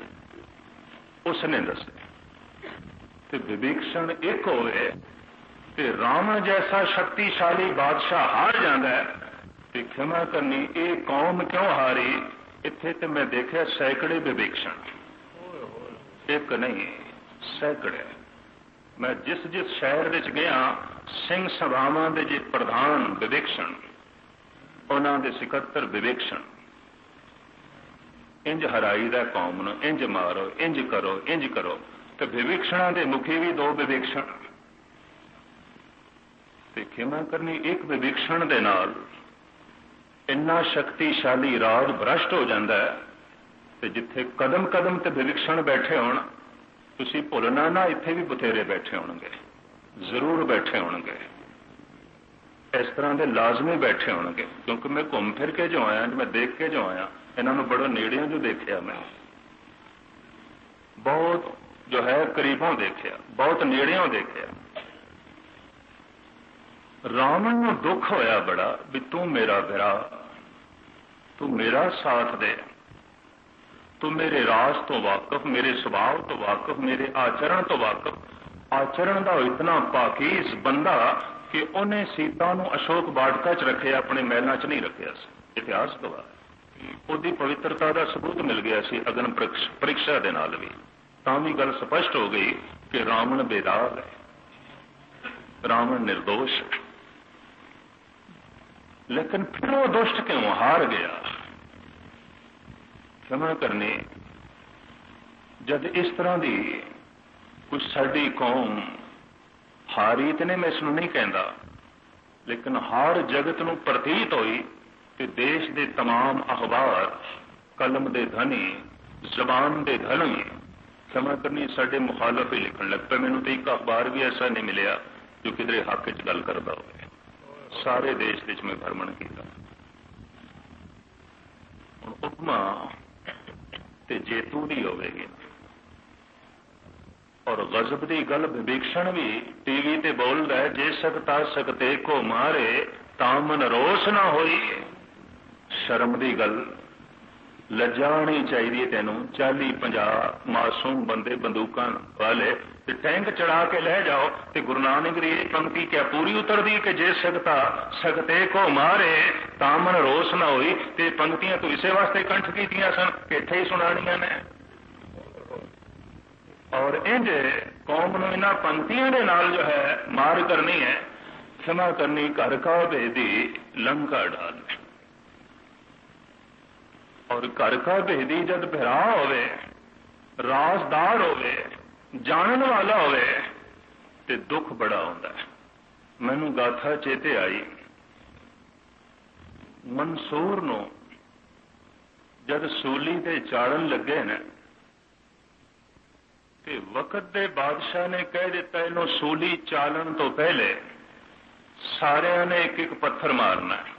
उसने दसे। ते विवेक्षण एक होवे ते रावण जैसा शक्तिशाली बादशाह हार जाता है। ते क्षमा करनी ये कौम क्यों हारी? इत्थे ते मैं देखा सैकड़े विवेक्षण, एक नहीं सैकड़े। मैं जिस जिस शहर विच गया सिंह सभावां दे जे प्रधान विवेक्षण, उन्हां दे सिकत्तर विवेक्षण, इंज हराई दा कौम नूं, इंज मारो, इंज करो, इंज करो। ते विवेक्षणां दे मुखी भी दो विवेक्षण। ते खिमा करनी एक विवेक्षण दे नाल इन्ना शक्तिशाली राज भ्रष्ट हो जाता है। ते जिथे कदम कदम ते विवेक्षण बैठे होण, तुसीं भुलना ना इत्थे भी बथेरे बैठे होणगे, जरूर बैठे होणगे, इस तरह के लाजमी बैठे होणगे। क्योंकि मैं घूम फिर के जो आया, मैं देख के जो आया, इन्हां नूं बड़ा नेड़ियों जो देखिया, मैं बहुत जो है करीबों देखिया, बहुत नेड़ियों देखिया। रावण नूं दुख होया बड़ा भी तू मेरा विरा, तू मेरा साथ दे, तू मेरे राज तो वाकफ, मेरे स्वभाव तो वाकफ, मेरे आचरण तो वाकफ। आचरण का इतना पाकीज बंदा कि उन्हें सीता नूं अशोक बाटका च रखे, अपने महलों च नहीं रखिया। इतिहास गवाह उसकी पवित्रता का सबूत मिल गया सी अग्न परीक्षा के नाल भी। तां भी गल स्पष्ट हो गई कि रावण बेदाग है, रावण निर्दोष है। लेकिन फिर वो दुष्ट क्यों हार गया? क्षमा करनी, जब इस तरह की कुछ साडी कौम हारी ते मैं इसनूं नहीं कहता, लेकिन हार जगत नूं प्रतीत हुई कि देश के तमाम अखबार कलम के धनी, जबान के धनी, क्षमा करनी साडे मुखालफ ही लिखण लग पे। मैनूं तो एक अखबार भी ऐसा नहीं मिलिया जो किधरे हक च गल करदा होवे। सारे देश विच मैं भ्रमण किया। हुण उपमा ते जेतू दी होवेगी और गजब की गल विवेक्षण भी टीवी ते बोलदा है, जे सकता सकते को मारे तामन रोस ना होई। शर्म की गल, लज्जा होनी चाहिए तेनों। चाली पंजाह मासूम बंदे बंदूकां वाले टैंक चढ़ा के ले जाओ तो गुरु नानक की पंक्ति क्या पूरी उतरदी कि जे सकता सकते को मारे तामन रोस ना होई। ते पंक्तियां तो इसे वास्ते कंठ कीतियां सन कि इत्थे ही सुनानियां ने। और इंज कौम नूं इन्हां पंक्तियां दे नाल जो है मार करनी है। क्षमा करनी घर का भेदी लंका डाल, और घर का भेदी जब भरा होवे, राजदार होवे, जानन वाला होवे ते दुख बड़ा होंदा है। मैनूं गाथा चेते आई, मंसूर नूं जब सूली ते चाड़न लगे ने ते वक्त दे बादशाह ने कह दिता इन्हों सूली चालन तो पहले सारिਆਂ ने एक एक पत्थर मारना है।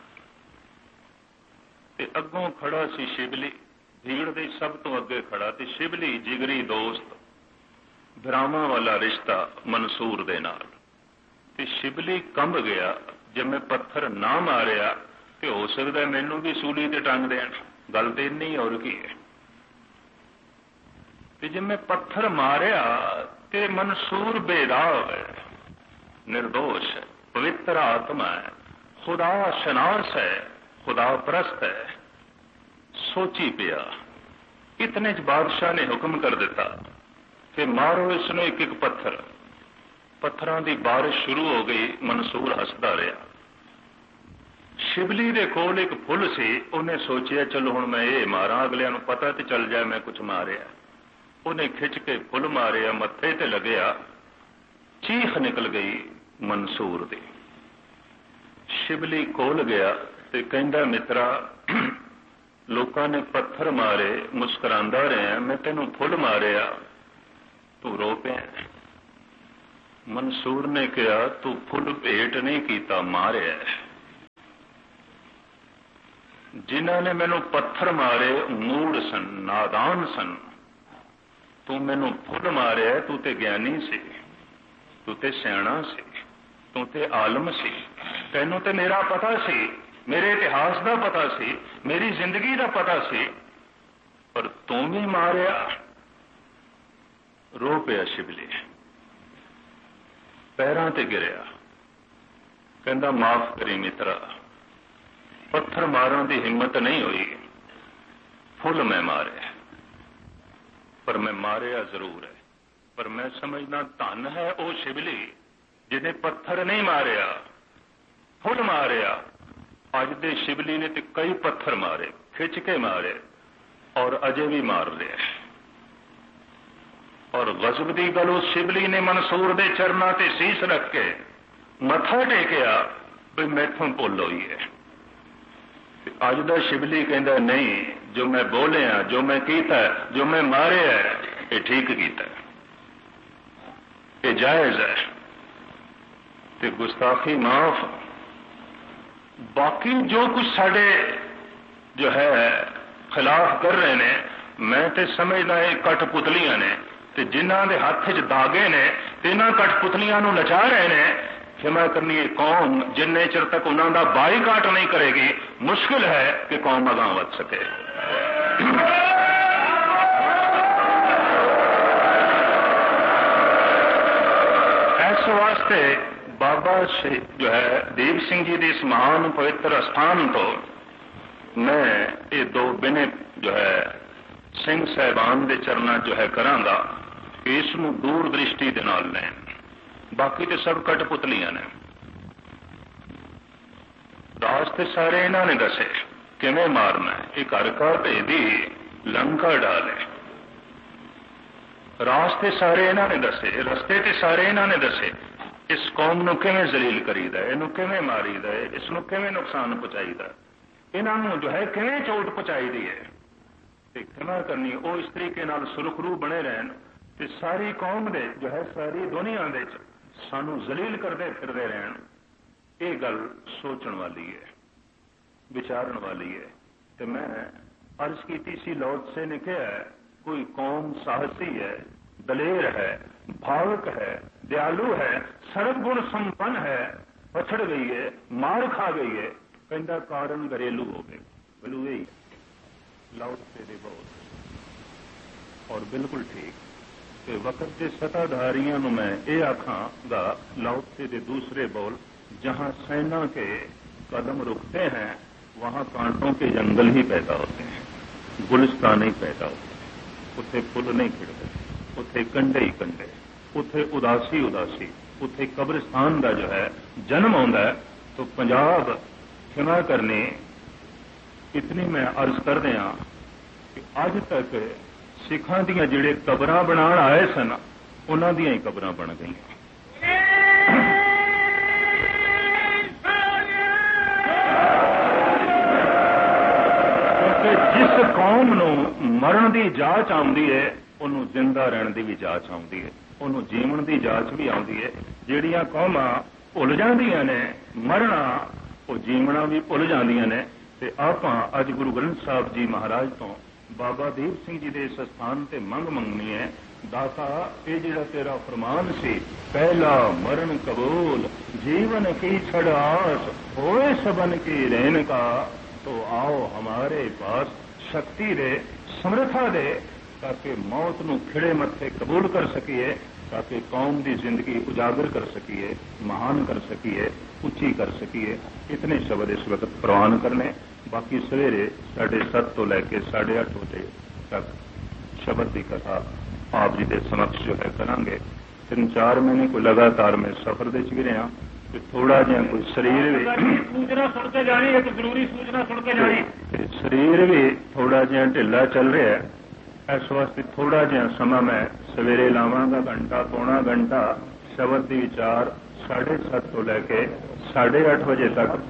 ते अगों खड़ा सी शिबली, भीड़ दे सब तो अगे खड़ा ते शिबली जिगरी दोस्त, भरावां वाला रिश्ता मंसूर दे नाल। ते शिबली कंब गया, जब मैं पत्थर ना मारिया तो हो सकता मैनू भी सूली ते टंग देण। गल तो इन्नी और की है। ते जब मैं पत्थर मारिया ते मंसूर बेदाग है, निर्दोष है, पवित्र आत्मा है, खुदा शनास है, खुदा परस्त है। सोची पिया, इतने च बादशाह ने हुक्म कर दिता कि मारो इसनों एक एक पत्थर। पत्थरों की बारिश शुरू हो गई। मंसूर हसदा रहा। शिबली दे कोल एक फुल सी, उन्हें सोचिया चलो हुण मैं ये मारा, अगलियां नूं पता तो चल जाए मैं कुछ मारिया। उन्हें खिंच के फुल मारिया, मत्थे ते लगया, चीख निकल गई मंसूर दी। शिबली कोल गया ते कहंदा मित्रा लोकां ने पत्थर मारे, मुस्कुरांदा रहा, मैं तेनों फुल मारिया, तू रो पिया। मंसूर ने कहा तू फुल भेट नहीं कीता मारिया। जिन्हां ने मैनू पत्थर मारे मूड़ सन, नादान सन, तू मैनू फुल मारिया। तू ते ज्ञानी सी, तू ते सियाणा सी, तू ते आलम सी, तैनू ते मेरा पता सी, मेरे इतिहास का पता सी, मेरी जिंदगी का पता सी, पर तू भी मारिया। रो पिया शिवली, पैरां ते गिरिया, कहंदा माफ करी मित्रा, पत्थर मारन की हिम्मत नहीं हुई, फुल मैं मारे, पर मैं मारिया जरूर है। पर मैं समझना धन है वो शिवली जिन्हें पत्थर नहीं मारिया, फुल मारिया। अज दे शिवली ने तो कई पत्थर मारे, खिंच के मारे, और अजे भी मार रहे। और गजब की गल उस शिवली ने मंसूर दे चरना ते सीस रख के मथा टेकिया भी मैथों भुल हुई है। अज दा शिवली कहता नहीं, जो मैं बोलिया, जो मैं कीता, जो मैं मारे है, ये ठीक कीता, ये जायज है, ते गुस्ताखी माफ। बाकी जो कुछ साडे जो है खिलाफ कर रहे ने, मैं तो समझदा ये कठपुतलियां ने, ते जिन्हां दे हत्थ च दागे ने, ते इन्हां कठपुतलियां नूं नचा रहे ने। क्षमा करनी है कौम जिन्ने चिर तक उन्हों का बाईकाट नहीं करेगी, मुश्किल है कि कौम अगां वध सके। इस वास्ते बाबा जो है दीप सिंह जी की इस महान पवित्र स्थान तो मैं ये दो बिने जो है सिंह साहबान के चरणा जो है करांगा कि इसनूं दूर दृष्टि दे नाल लैण। बाकी तो सब कठपुतलियां ने, रास्ते सारे इन्हों ने दसे किवें मारना है। एक घर का भेदी लंका डाले, रास्ते सारे इन्हों ने दसे, रस्ते ते सारे इन्हों ने दसे। इस कौम नूं किवें जलील करीदा, इनू किवें मारीदा, इसनूं किवें नुकसान पहुंचाईदा, इन्हों जो है किवें चोट पहुंचाई दी है। ते क्षमा करनी वो इस तरीके नाल सुरखरू बने रहन ते सारी कौम दे जो है सारी दुनिया दे सानू जलील करते फिरते रहन। ये गल सोचण वाली है, विचारण वाली है। तो मैं अर्ज की सी लौट से ने कहा है, कोई कौम साहसी है, दलेर है, भावुक है, दयालु है, सर्वगुण संपन्न है, पछड़ गई है, मार खा गई है, कहता कारण घरेलू हो गए। घरेलू यही लौट से दे बहुत और बिल्कुल ठीक। तो वक्त के सत्ताधारियों में मैं ये आखांगा लाओत्से के दूसरे बोल, जहां सेना के कदम रुकते हैं वहां कांटों के जंगल ही पैदा होते हैं, गुलिस्तान नहीं पैदा होते, उथे फुल नहीं खिड़ते, उथे कंडे ही कंडे, उथे उदासी उदासी, उथे कब्रिस्तान का जो है जन्म होता है। तो पंजाब क्षमा करनी इतनी मैं अर्ज कर दिया कि अज तक सिखां दियां जिहड़े कबरां बनाण आए सन उन्हां दियां ही कबरां बन गई। क्योंकि जिस कौम नूं मरण की जांच आउंदी है उन्होंने जिंदा रहने की भी जांच आउंदी है, उन्होंने जीवन की जांच भी आउंदी है। जिहड़ियां कौमां भुल जांदियां ने मरना, वो जीवना भी भुल जांदियां ने। ते आपां अज गुरु ग्रंथ साहब जी महाराज तो बाबा दीप सिंह जी के इस स्थान से मंग मंगनी है, दाता ये जिहड़ा तेरा फरमान सी, पहला मरण कबूल जीवन की छड़ आस, होए सबन की रेन का, तो आओ हमारे पास शक्ति दे, समर्था दे, ताकि मौत नूं खिड़े मत्थे कबूल कर सकीए, ताकि कौम की जिंदगी उजागर कर सकीए, महान कर सकीए, उच्ची कर सकीए। इतने शब्द इस वक्त प्रवान करने। बाकी सवेरे साढ़े सत्त तो लैके साढ़े अठ बजे तक शब्द की कथा आप जी के समक्ष जो है करांगे। तीन चार महीने कोई लगातार मैं सफर दे भी रहा, थोड़ा जिहा कोई शरीर भी सूचना सुन के जानी, एक जरूरी सूचना सुन के जानी, शरीर भी थोड़ा जिहा ढिला चल रहा है। इस वास्ते थोड़ा जिहा समा मैं सवेरे लावांगा, घंटा पौना घंटा शब्द की विचार साढ़े सत्त तो लैके साढ़े अठ बजे तक।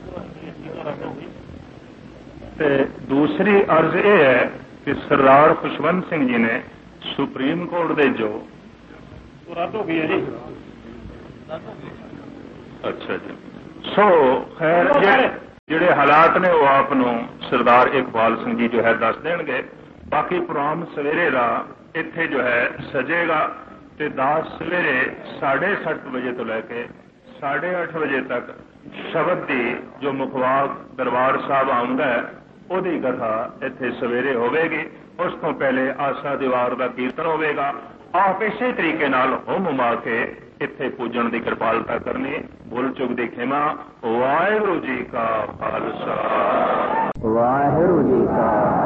ते दूसरी अर्ज यह है कि सरदार खुशवंत सिंह जी ने सुप्रीम कोर्ट दे जो रद्द हो गई है जी, ਅੱਛਾ ਜੀ। ਸੋ ਖੈਰ ਜਿਹੜੇ ਹਾਲਾਤ ਨੇ ਉਹ ਆਪ ਨੂੰ ਸਰਦਾਰ ਇਕਬਾਲ ਸਿੰਘ ਜੀ ਜੋ ਹੈ ਦੱਸ ਦੇਣਗੇ। ਬਾਕੀ ਪ੍ਰੋਗਰਾਮ ਸਵੇਰੇ ਦਾ ਇੱਥੇ ਜੋ ਹੈ ਸਜੇਗਾ ਤੇ ਦਾਸ ਸਵੇਰੇ ਸਾਢੇ ਸੱਤ ਵਜੇ ਤੋਂ ਲੈ ਕੇ ਸਾਢੇ ਅੱਠ ਵਜੇ ਤੱਕ ਸ਼ਬਦ ਦੀ ਜੋ ਮੁਖਵਾਕ ਦਰਬਾਰ ਸਾਹਿਬ ਆਉਂਦਾ ਹੈ ਉਹਦੀ ਕਥਾ ਇੱਥੇ ਸਵੇਰੇ ਹੋਵੇਗੀ। ਉਸ ਤੋਂ ਪਹਿਲੇ ਆਸਾ ਦੀਵਾਰ ਦਾ ਕੀਰਤਨ ਹੋਵੇਗਾ। ਆਪ ਇਸੇ ਤਰੀਕੇ ਨਾਲ ਹੁਮ ਹੁਮਾ ਕੇ ਇੱਥੇ ਪੂਜਣ ਦੀ ਕਿਰਪਾਲਤਾ ਕਰਨੀ। ਭੁੱਲ ਚੁੱਕ ਦੀ ਖਿਮਾ। ਵਾਹਿਗੁਰੂ ਜੀ ਕਾ ਖਾਲਸਾ ਵਾਹਿਗੁਰੂ ਜੀ ਕਾ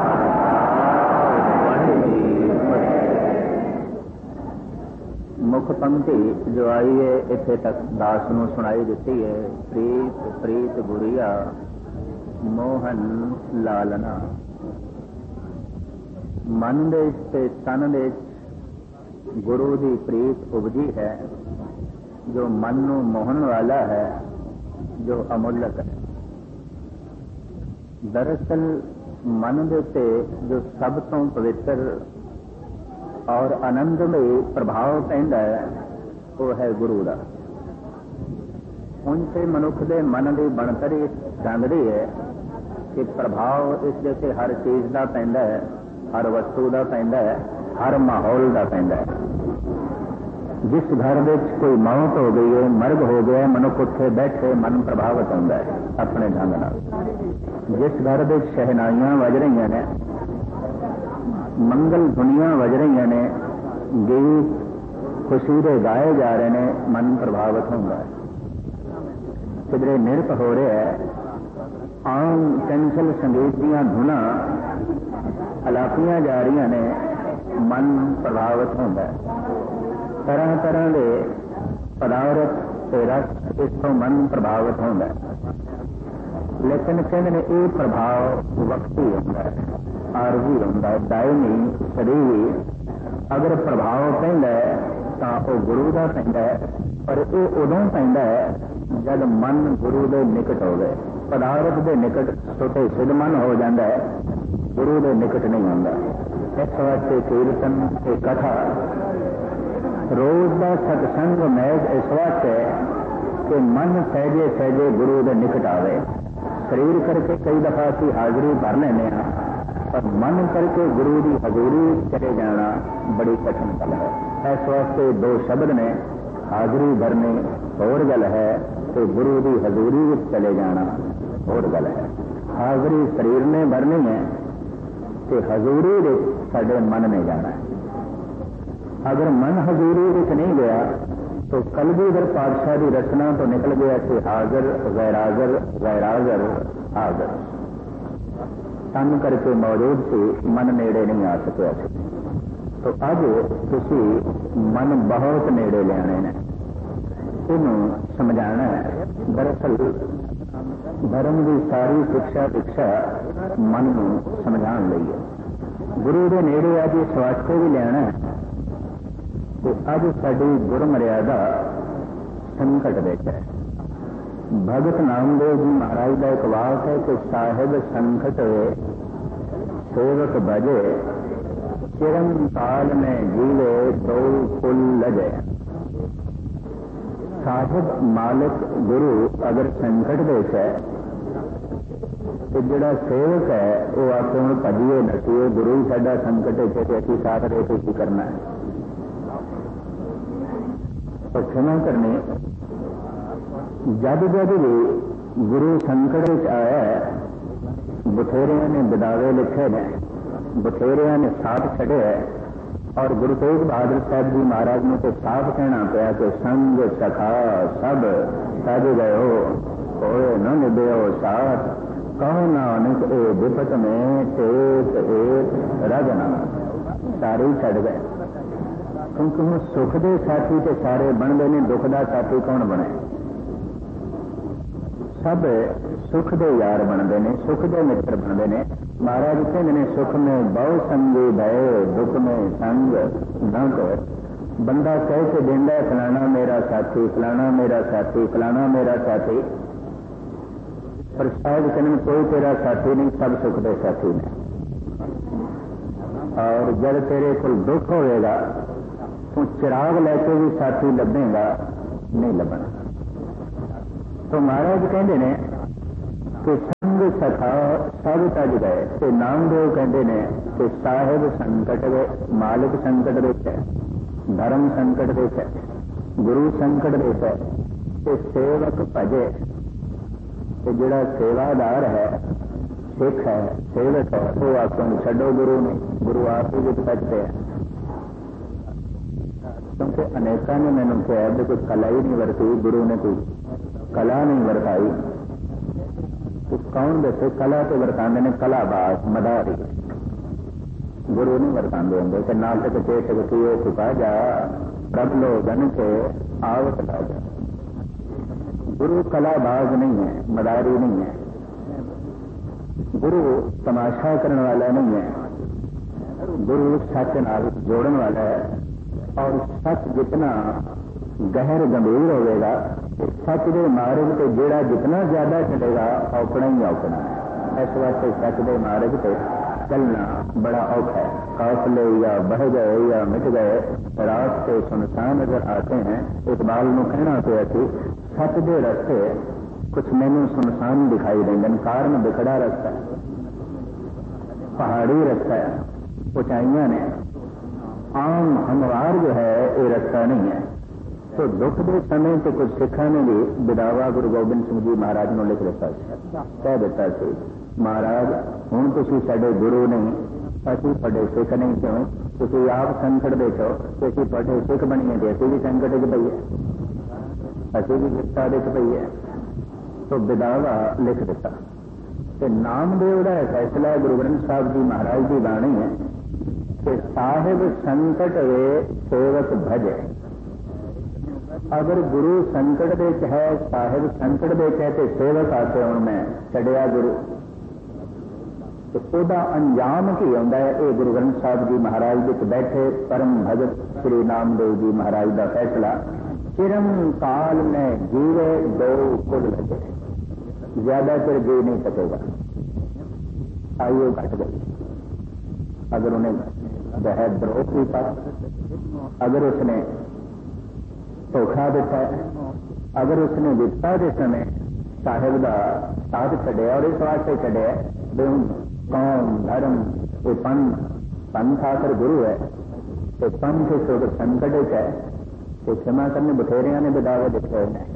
ਮੁੱਖ ਪੰਕਤੀ ਜੋ ਆਈ ਹੈ ਇੱਥੇ ਤੱਕ ਦਾਸ ਨੂੰ ਸੁਣਾਈ ਦਿੱਤੀ ਹੈ। ਪ੍ਰੀਤ ਪ੍ਰੀਤ ਗੁਰੀਆ ਮੋਹਨ ਲਾਲਨਾ। ਮਨ ਦੇ ਤੇ ਤਨ ਦੇ ਗੁਰੂ ਦੀ ਪ੍ਰੀਤ ਉਪਜੀ ਹੈ ਜੋ ਮਨ ਨੂੰ ਮੋਹਨ ਵਾਲਾ ਹੈ, ਜੋ ਅਮੁੱਲਕ ਹੈ। ਦਰਅਸਲ ਮਨ ਦੇ ਉੱਤੇ ਜੋ ਸਭ ਤੋਂ ਪਵਿੱਤਰ ਔਰ ਆਨੰਦਮਈ ਪ੍ਰਭਾਵ ਪੈਂਦਾ ਹੈ ਉਹ ਹੈ ਗੁਰੂ ਦਾ। ਹੁਣ ਤੇ ਮਨੁੱਖ ਦੇ ਮਨ ਦੀ ਬਣਤਰ ਇਸ ਢੰਗ ਦੀ ਹੈ ਕਿ ਪ੍ਰਭਾਵ ਇਸ ਦੇ ਉੱਤੇ ਹਰ ਚੀਜ਼ ਦਾ ਪੈਂਦਾ ਹੈ, ਹਰ ਵਸਤੂ ਦਾ ਪੈਂਦਾ ਹੈ, ਹਰ ਮਾਹੌਲ ਦਾ ਪੈਂਦਾ ਹੈ। ਜਿਸ ਘਰ ਵਿੱਚ ਕੋਈ ਮੌਤ ਹੋ ਗਈ ਹੈ, ਮਰਗ ਹੋ ਗਿਆ, ਮਨੁੱਖ ਉੱਥੇ ਬੈਠੇ ਮਨ ਪ੍ਰਭਾਵਿਤ ਹੁੰਦਾ ਹੈ ਆਪਣੇ ਢੰਗ ਨਾਲ। ਜਿਸ ਘਰ ਵਿੱਚ ਸ਼ਹਿਨਾਈਆਂ ਵੱਜ ਰਹੀਆਂ ਨੇ, ਮੰਗਲ ਧੁਨੀਆਂ ਵੱਜ ਰਹੀਆਂ ਨੇ, ਗੀਤ ਖੁਸ਼ੀ ਦੇ ਗਾਏ ਜਾ ਰਹੇ ਨੇ, ਮਨ ਪ੍ਰਭਾਵਿਤ ਹੁੰਦਾ ਹੈ। ਕਿਧਰੇ ਨਿਰਪ ਹੋ ਰਿਹਾ ਹੈ, ਆਮ ਚੰਚਲ ਸੰਗੀਤ ਦੀਆਂ ਧੁਨਾਂ ਅਲਾਪੀਆਂ ਜਾ ਰਹੀਆਂ ਨੇ, ਮਨ ਪ੍ਰਭਾਵਿਤ ਹੁੰਦਾ ਹੈ। ਤਰ੍ਹਾਂ ਤਰ੍ਹਾਂ ਦੇ ਪਦਾਰਥ ਤੇ ਰਸ ਇਸ ਤੋਂ ਮਨ ਪ੍ਰਭਾਵਿਤ ਹੁੰਦਾ ਹੈ। ਲੇਕਿਨ ਕਹਿੰਦੇ ਨੇ ਇਹ ਪ੍ਰਭਾਵ ਵਕਤੀ ਹੁੰਦਾ ਹੈ, ਆਰਜ਼ੀ ਹੁੰਦਾ ਹੈ, ਦਾਇਮੀ ਸਰੀਰ। ਅਗਰ ਪ੍ਰਭਾਵ ਪੈਂਦਾ ਹੈ ਤਾਂ ਉਹ ਗੁਰੂ ਦਾ ਪੈਂਦਾ ਹੈ, ਪਰ ਇਹ ਉਦੋਂ ਪੈਂਦਾ ਹੈ ਜਦ ਮਨ ਗੁਰੂ ਦੇ ਨਿਕਟ ਹੋਵੇ। ਪਦਾਰਥ ਦੇ ਨਿਕਟ ਛੋਟੇ ਸਿੱਧ ਮਨ ਹੋ ਜਾਂਦਾ ਹੈ, ਗੁਰੂ ਦੇ ਨਿਕਟ ਨਹੀਂ ਹੁੰਦਾ। ਇਸ ਵਾਸਤੇ ਕੀਰਤਨ ਤੇ ਕਥਾ ਰੋਜ਼ ਦਾ ਸਤਸੰਗ ਮਹਿਜ਼ ਇਸ ਵਾਸਤੇ ਕਿ ਮਨ ਸਹਿਜੇ ਸਹਿਜੇ ਗੁਰੂ ਦੇ ਨਿਕਟ ਆਵੇ। ਸਰੀਰ ਕਰਕੇ ਕਈ ਦਫਾ ਅਸੀਂ ਹਾਜ਼ਰੀ ਭਰ ਲੈਂਦੇ ਹਾਂ, ਪਰ ਮਨ ਕਰਕੇ ਗੁਰੂ ਦੀ ਹਜ਼ੂਰੀ ਚਲੇ ਜਾਣਾ ਬੜੀ ਕਠਿਨ ਗੱਲ ਹੈ। ਇਸ ਵਾਸਤੇ ਦੋ ਸ਼ਬਦ ਨੇ, ਹਾਜ਼ਰੀ ਭਰਨੀ ਹੋਰ ਗੱਲ ਹੈ ਤੇ ਗੁਰੂ ਦੀ ਹਜ਼ੂਰੀ ਵਿੱਚ ਚਲੇ ਜਾਣਾ ਹੋਰ ਗੱਲ ਹੈ। ਹਾਜ਼ਰੀ ਸਰੀਰ ਨੇ ਭਰਨੀ ਹੈ ਤੇ ਹਜ਼ੂਰੀ ਵਿੱਚ ਸਾਡੇ ਮਨ ਨੇ ਜਾਣਾ ਹੈ। ਅਗਰ ਮਨ ਹਜ਼ੂਰੀ ਵਿੱਚ ਨਹੀਂ ਗਿਆ तो कलगीधर पातशाह की रचना तो निकल गया कि हाजर गैराजर गैराजर हाजर। तन करके मौजूद से मन नेड़े नहीं आ सकिया। तो अज तुसी मन बहुत नेड़े लियाने ने, इनू समझाना है। दरअसल धर्म की सारी शिक्षा शिक्षा मन नू समझाने लई है। गुरु के नेड़े अज इस वास्ते भी लियाना है कि अज साडी गुरु मर्यादा संकट विच है। भगत नामदेव जी महाराज का एक वाक है कि साहिब संकट सेवक बजे चिरंकाल में जीवे दो कुल लजे। साहिब मालिक गुरु अगर संकट विच है तो जिहड़ा सेवक है वो आके हुण भजीए नसीए गुरु ही साडा संकट है तो असीं साथ रह के की करना है। तो क्षमा करने जब जब भी गुरु संकट में आया है, बथेरिया ने बिदावे लिखे ने, बथेरिया ने साथ छड़े है। और गुरु तेग बहादुर साहब जी महाराज ने तो साफ कहना पाया कि संग सखा सब सज गयो होए न निभ्यो साथ कहो नानक ए विपत में टेक एक रगना। सारे छड़ गए क्योंकि हम सुख के साथी तो सारे बनते हैं, दुख का साथी कौन बने? सब सुख के यार बनते हैं, सुख के मित्र बनते हैं। महाराज कहते हैं सुख में बहु संगी भय दुख में संग न कर। बंदा कह के देंदा फलाना मेरा साथी फलाना मेरा साथी फलाना मेरा साथी, पर शायद कहने कोई तेरा साथी नहीं, सब सुख के साथी ने। और जब तेरे को दुख होएगा तो चिराग लैके भी साथी लभेगा, नहीं लभना। तो महाराज कहते ने कि संग सखा सब तज गए, ते नामदेव कहते ने कि साहिब संकट वे, मालिक संकट देख है, धर्म संकट देख है, गुरु संकट देख है, ते सेवक भजे। ते जिहड़ा सेवादार है, सिख है, सेवक है, वो आखो छड्डो गुरु ने, गुरु आप ही विच बचते हैं। क्योंकि अनेकों ने मैंने कहा कि कोई कला ही नहीं वरती, गुरु ने कोई कला नहीं वरताई, तो कौन दसे कला तो वरतांदे ने कलाबाज मदारी, गुरु नहीं वरतांदे होंगे कि नाटक चेटक किए चुका जा प्रभ लोगन के आवत राजा। गुरु कलाबाज नहीं है, मदारी नहीं है, गुरु तमाशा करने वाला नहीं है, गुरु सच नाल जोड़न वाला है। और सच जितना गहर गंभीर होगा, सच के मार्ग से जेड़ा जितना ज्यादा चलेगा औकड़ा ही औकड़ा है। इस वास्ते सच के मार्ग से चलना बड़ा औखा है। काफले या बह गए या मिट गए, रास्ते सुनसान नजर आते हैं। इकबाल को कहना पिया कि सच के रस्ते कुछ मैनू सुनसान दिखाई देंगे, कारण बिखड़ा रास्ता है, पहाड़ी रास्ता है, ऊंचाइयां ने, आम हमवार जो है ये रास्ता नहीं है। तो दुख के समय तो कुछ सिखा ने भी बिदावा गुरु गोबिंद सिंह जी महाराज ने लिख दिता, कह दिता सी महाराज हुण तुसीं साडे गुरु नहीं, असीं तुहाडे सिख नहीं, क्यों तुसीं आप संकट दे चो कि असीं तुहाडे सिख बनीए ते असीं भी संकट च पईए, असीं भी विपता दे च पईए। तो बिदावा लिख दिता। ते नामदेव का फैसला है, गुरु ग्रंथ साहब जी महाराज की बाणी है कि साहिब संकट वे सेवक भजे। अगर गुरु संकट दे है, साहिब संकट दे है, तो सेवक आते हूं मैं छड़िया गुरु, तो ओदा अंजाम की होंदा है। ये गुरु ग्रंथ साहब जी महाराज विच बैठे परम भगत श्री नामदेव जी महाराज का फैसला। चिरम काल में जीवे दो कुल लगे, ज्यादा चिर जी नहीं सकेगा, आयु घट गई। अगर उन्हें वह द्रोह किया, अगर उसने धोखा दिता है, अगर उसने विपता के समय साहिब का साथ छड़िया, और इस वास्ते छड़िया कौम धर्म ये पंथ, पंथ आकर गुरु है, तो पंथ सुख संकट है, तो क्षमा करने बथेरिया ने बिदावे लिखे हैं।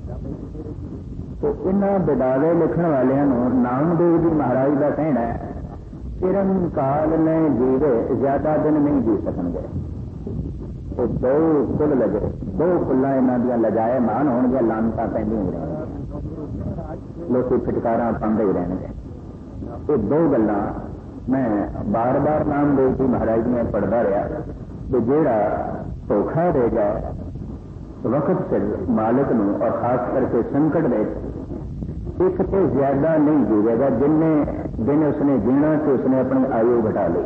तो इन्होंने बिदावे लिखने वाले नामदेव जी महाराज का कहना है चिरम काल में जीवे, ज्यादा दिन नहीं जी सकेंगे। तो दो कुल लगे, दो कुल्ला इन्हों दी लजाए मान होंगे, लानता पैंदियां ही रहेंगे, लोग फिटकारा पाते ही रहेंगे। ये दो गल्लां मैं बार बार नामदेव जी महाराज ने पढ़ता रहा कि जेड़ा धोखा दे जाए वक्त सिर मालिक नूं, और खास करके संकट दे, एक तो ज्यादा नहीं जीवेगा, जिन्हें दिन उसने जीना तो उसने अपनी आयु घटा ली।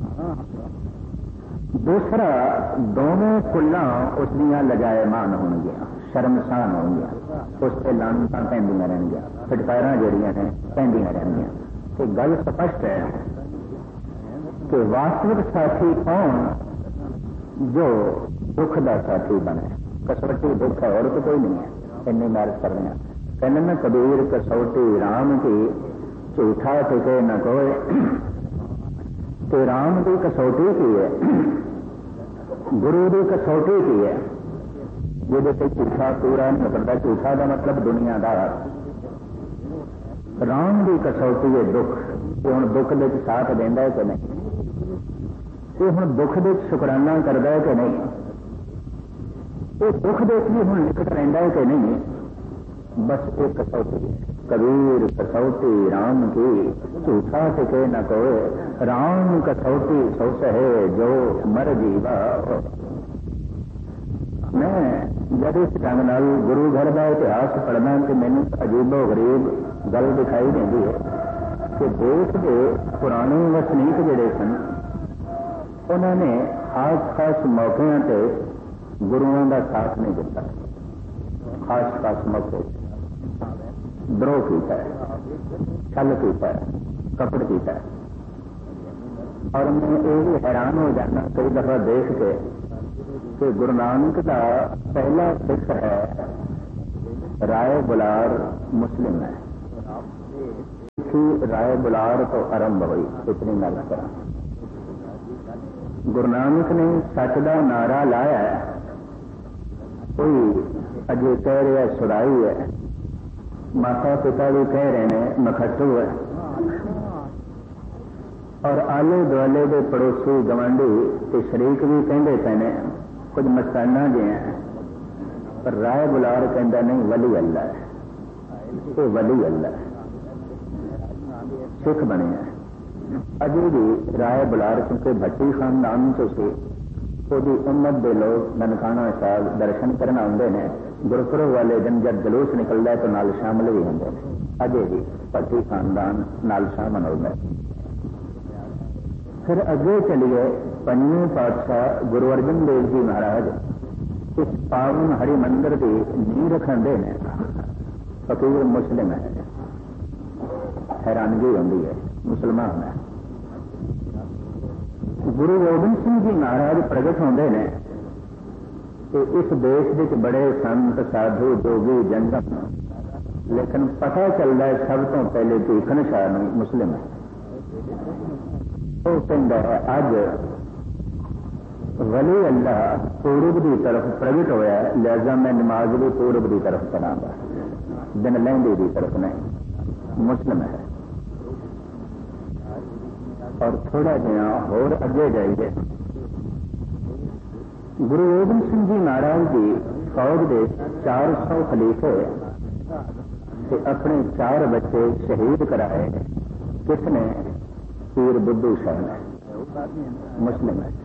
दूसरा, दोनों कुल्लां उसदियां लजायमान होणगियां, शर्मसान होणगियां, उस पर लानतां पैंदियां रहणगियां, फटकारां जिहड़ियां ने पैंदियां रहणगियां। तो गल स्पष्ट है कि वास्तविक साथी कौन, जो दुख का साथी बने। कसौटी दुख है और तो कोई नहीं है, इन्नी मैरिज कर रहे हैं। कहने में कबीर कसौटी राम की, झूठा टिके न कोई, तो राम की कसौटी की है, गुरु की कसौटी की है, जिहदे ते झूठा पूरा नहीं करता। झूठा का मतलब दुनियादार। राम की कसौटी है दुख, कि हुण दुख दे साथ देंदा है कि नहीं, ये हुण दुख दे शुकराना करता है कि नहीं, ये दुख दे भी हुण निकट रहिंदा है कि नहीं। बस एक कसौटी है, कबीर कसौटी राम की, झूठा टिके न कोई, राम कसौटी सो सहे जो मर जीवा। मैं जब इस ढंग नाल गुरु घर का इतिहास पढ़ना कि मैंने अजीबो गरीब गल दिखाई देती है कि देश के पुराने वसनीक जिहड़े सन, उन्होंने खास खास मौकों पर गुरुओं का साथ नहीं दिता। खास खास मौके द्रोह किया है, छल किया है, कपट किया है। और मैं ये भी हैरान हो जाना कई दफा देख के कि गुरु नानक का पहला सिख है राय बुलार मुस्लिम है। राय बुलार तो आरंभ हुई, इतनी गल करा। गुरु नानक ने सच का नारा लाया, कोई अजे कह रहा सुराई है, माता पिता भी कह रहे हैं मखट्टू है, और आले दुआले के पड़ोसी गवांढी ते शरीक भी कहते पे ने कुछ मस्ताना जे हैं, पर राय बुलार कहता नहीं वली अल्लाह है, ये वली अल्लाह है, सिख बने हैं। अजे भी राय बुलार क्योंकि भट्टी खानदान तो से ਉਹਦੀ उम्मत के लोग ननकाना साहब दर्शन करना आते हैं। गुरपुरब वाले दिन जब जलूस निकलता है तो नाल शामिल भी होंगे। अजे भी भट्टी खानदान नाल शामिल होता है। फिर अगे चलिए पंजवें पातशाह गुरु अर्जन देव जी महाराज इस पावन हरि मंदिर की नींह रखते हैं। फकीर मुस्लिम है, हैरानगी होती है, मुसलमान है। गुरु गोबिंद सिंह जी महाराज प्रगट होते हैं कि इस देश में बड़े संत साधु जोगी जनम, लेकिन पता चलता है सब तो पहले भीखन शाह मुस्लिम है। वो कहता है अज वली अल्लाह पूरब की तरफ प्रगट होया, लिहाजा मैं नमाज भी पूरब की तरफ करांगा, दिन लहंदी की तरफ नहीं। मुस्लिम है। और थोड़ा जहा होर अगे जाइए, गुरु गोबिंद सिंह जी महाराज जी फौज के चार सौ खलीफे से अपने चार बच्चे शहीद कराए। किसने? पीर बुद्धू शाह ने, मुस्लिम है।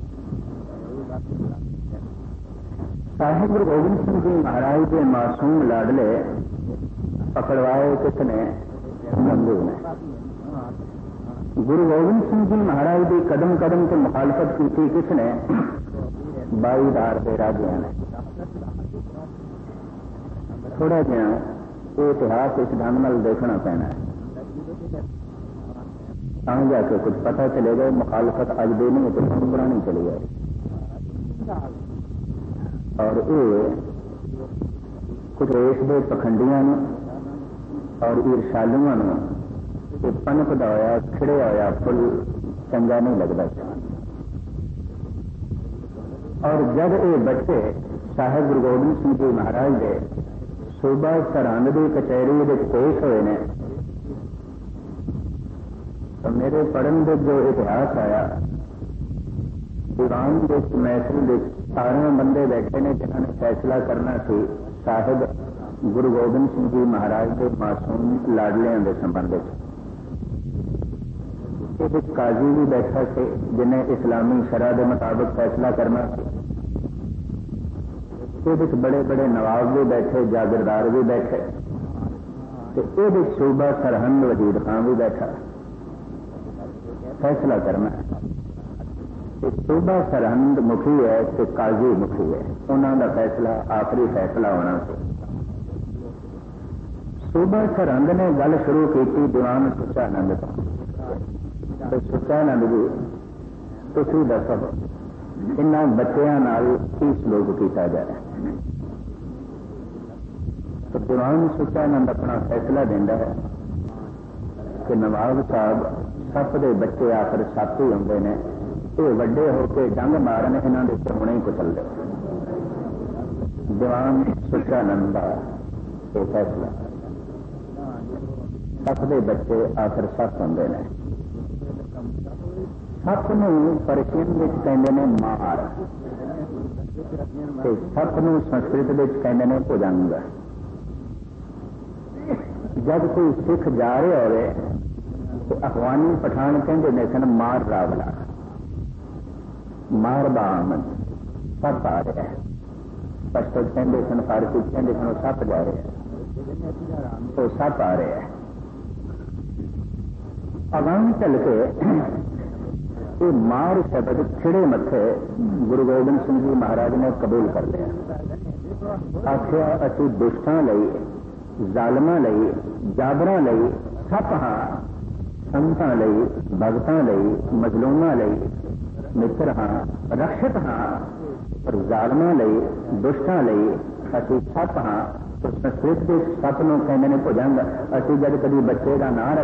साहिब गुरु गोबिंद सिंह जी महाराज के मासूम लाडले पकड़वाए किसने? मंगू ने। गुरु गोबिंद सिंह जी महाराज की कदम कदम से मुखालफत की थी किसने? बाईदार के राजिया ने। थोड़ा जहा ये इतिहास इस ढंग नाल देखना पैना है, आगे जाके कुछ पता चलेगा। मुखालफत अज दे नहीं तो बहुत पुरानी चली गई। और ये कुछ देश के पखंडियों और ईर्षालुओं को पनपदा होया खिड़िया होया फुल चंगा नहीं लगता। और जब ये बच्चे साहिब गुरु गोबिंद सिंह जी महाराज के सूबा सरहंद की कचहरी पेश हुए ने, तो मेरे पढ़न के जो इतिहास आया, दीवान के महफिल के सारे बंदे बैठे ने जिन्होंने फैसला करना सी साहिब गुरु गोबिंद सिंह जी महाराज के मासूम लाडलियां के संबंध। काजी भी बैठा से जिन्हें इस्लामी शरह के मुताबिक फैसला करना। ये बड़े बड़े नवाब भी बैठे, जागीरदार भी बैठे, तो ये सूबा सरहंद वजीर खान भी बैठा फैसला करना। सूबा सरहंद मुखी है तो काजी मुखी है, उन्होंने फैसला आखिरी फैसला होना से। सूबा सरहंद ने गल शुरू की दीवान सुचानंद तो सुचानंद जी तुम दसो इन्होंने बच्चों नाल की सलूक किया जाए। तो दीवान सुचानंद अपना फैसला देता है कि नवाब साहब सप के बच्चे आखिर सप ही होंगे ने, ये वड्डे होकर डंग मारन, इन्होंने चुमने ही कुचल दे। दीवान सुचानंद का यह फैसला, सप के बच्चे आखिर सप होंगे ने। सप नूं परशियन विच कहंदे ने मार, ते सप नूं संस्कृत विच कहंदे ने भुजंग। जब कोई सिख जा रहे होवे तो अफगानी पठान कहते ने सन मार रावला, मार बामन, सप आ रहा है। पश्तो कहते सन, फारसी कहते सन सप जा रहे हैं, तो सप आ रहे हैं। अगां चल के ये मार शब्द खिड़े मथे गुरु गोबिंद सिंह जी महाराज ने कबूल कर लिया। आखिया असी दुष्टां लई, जालमां लई, जाबरां लई सप हां, संतां लई, भगतां लई, मजलूमां लई मित्र हां, रक्षक हां। पर जालमां लई दुष्टां लई असीं सप हाँ। संस्कृत के सप नूं कहंदे ने भुजंग। असीं जद कभी बच्चे का नाम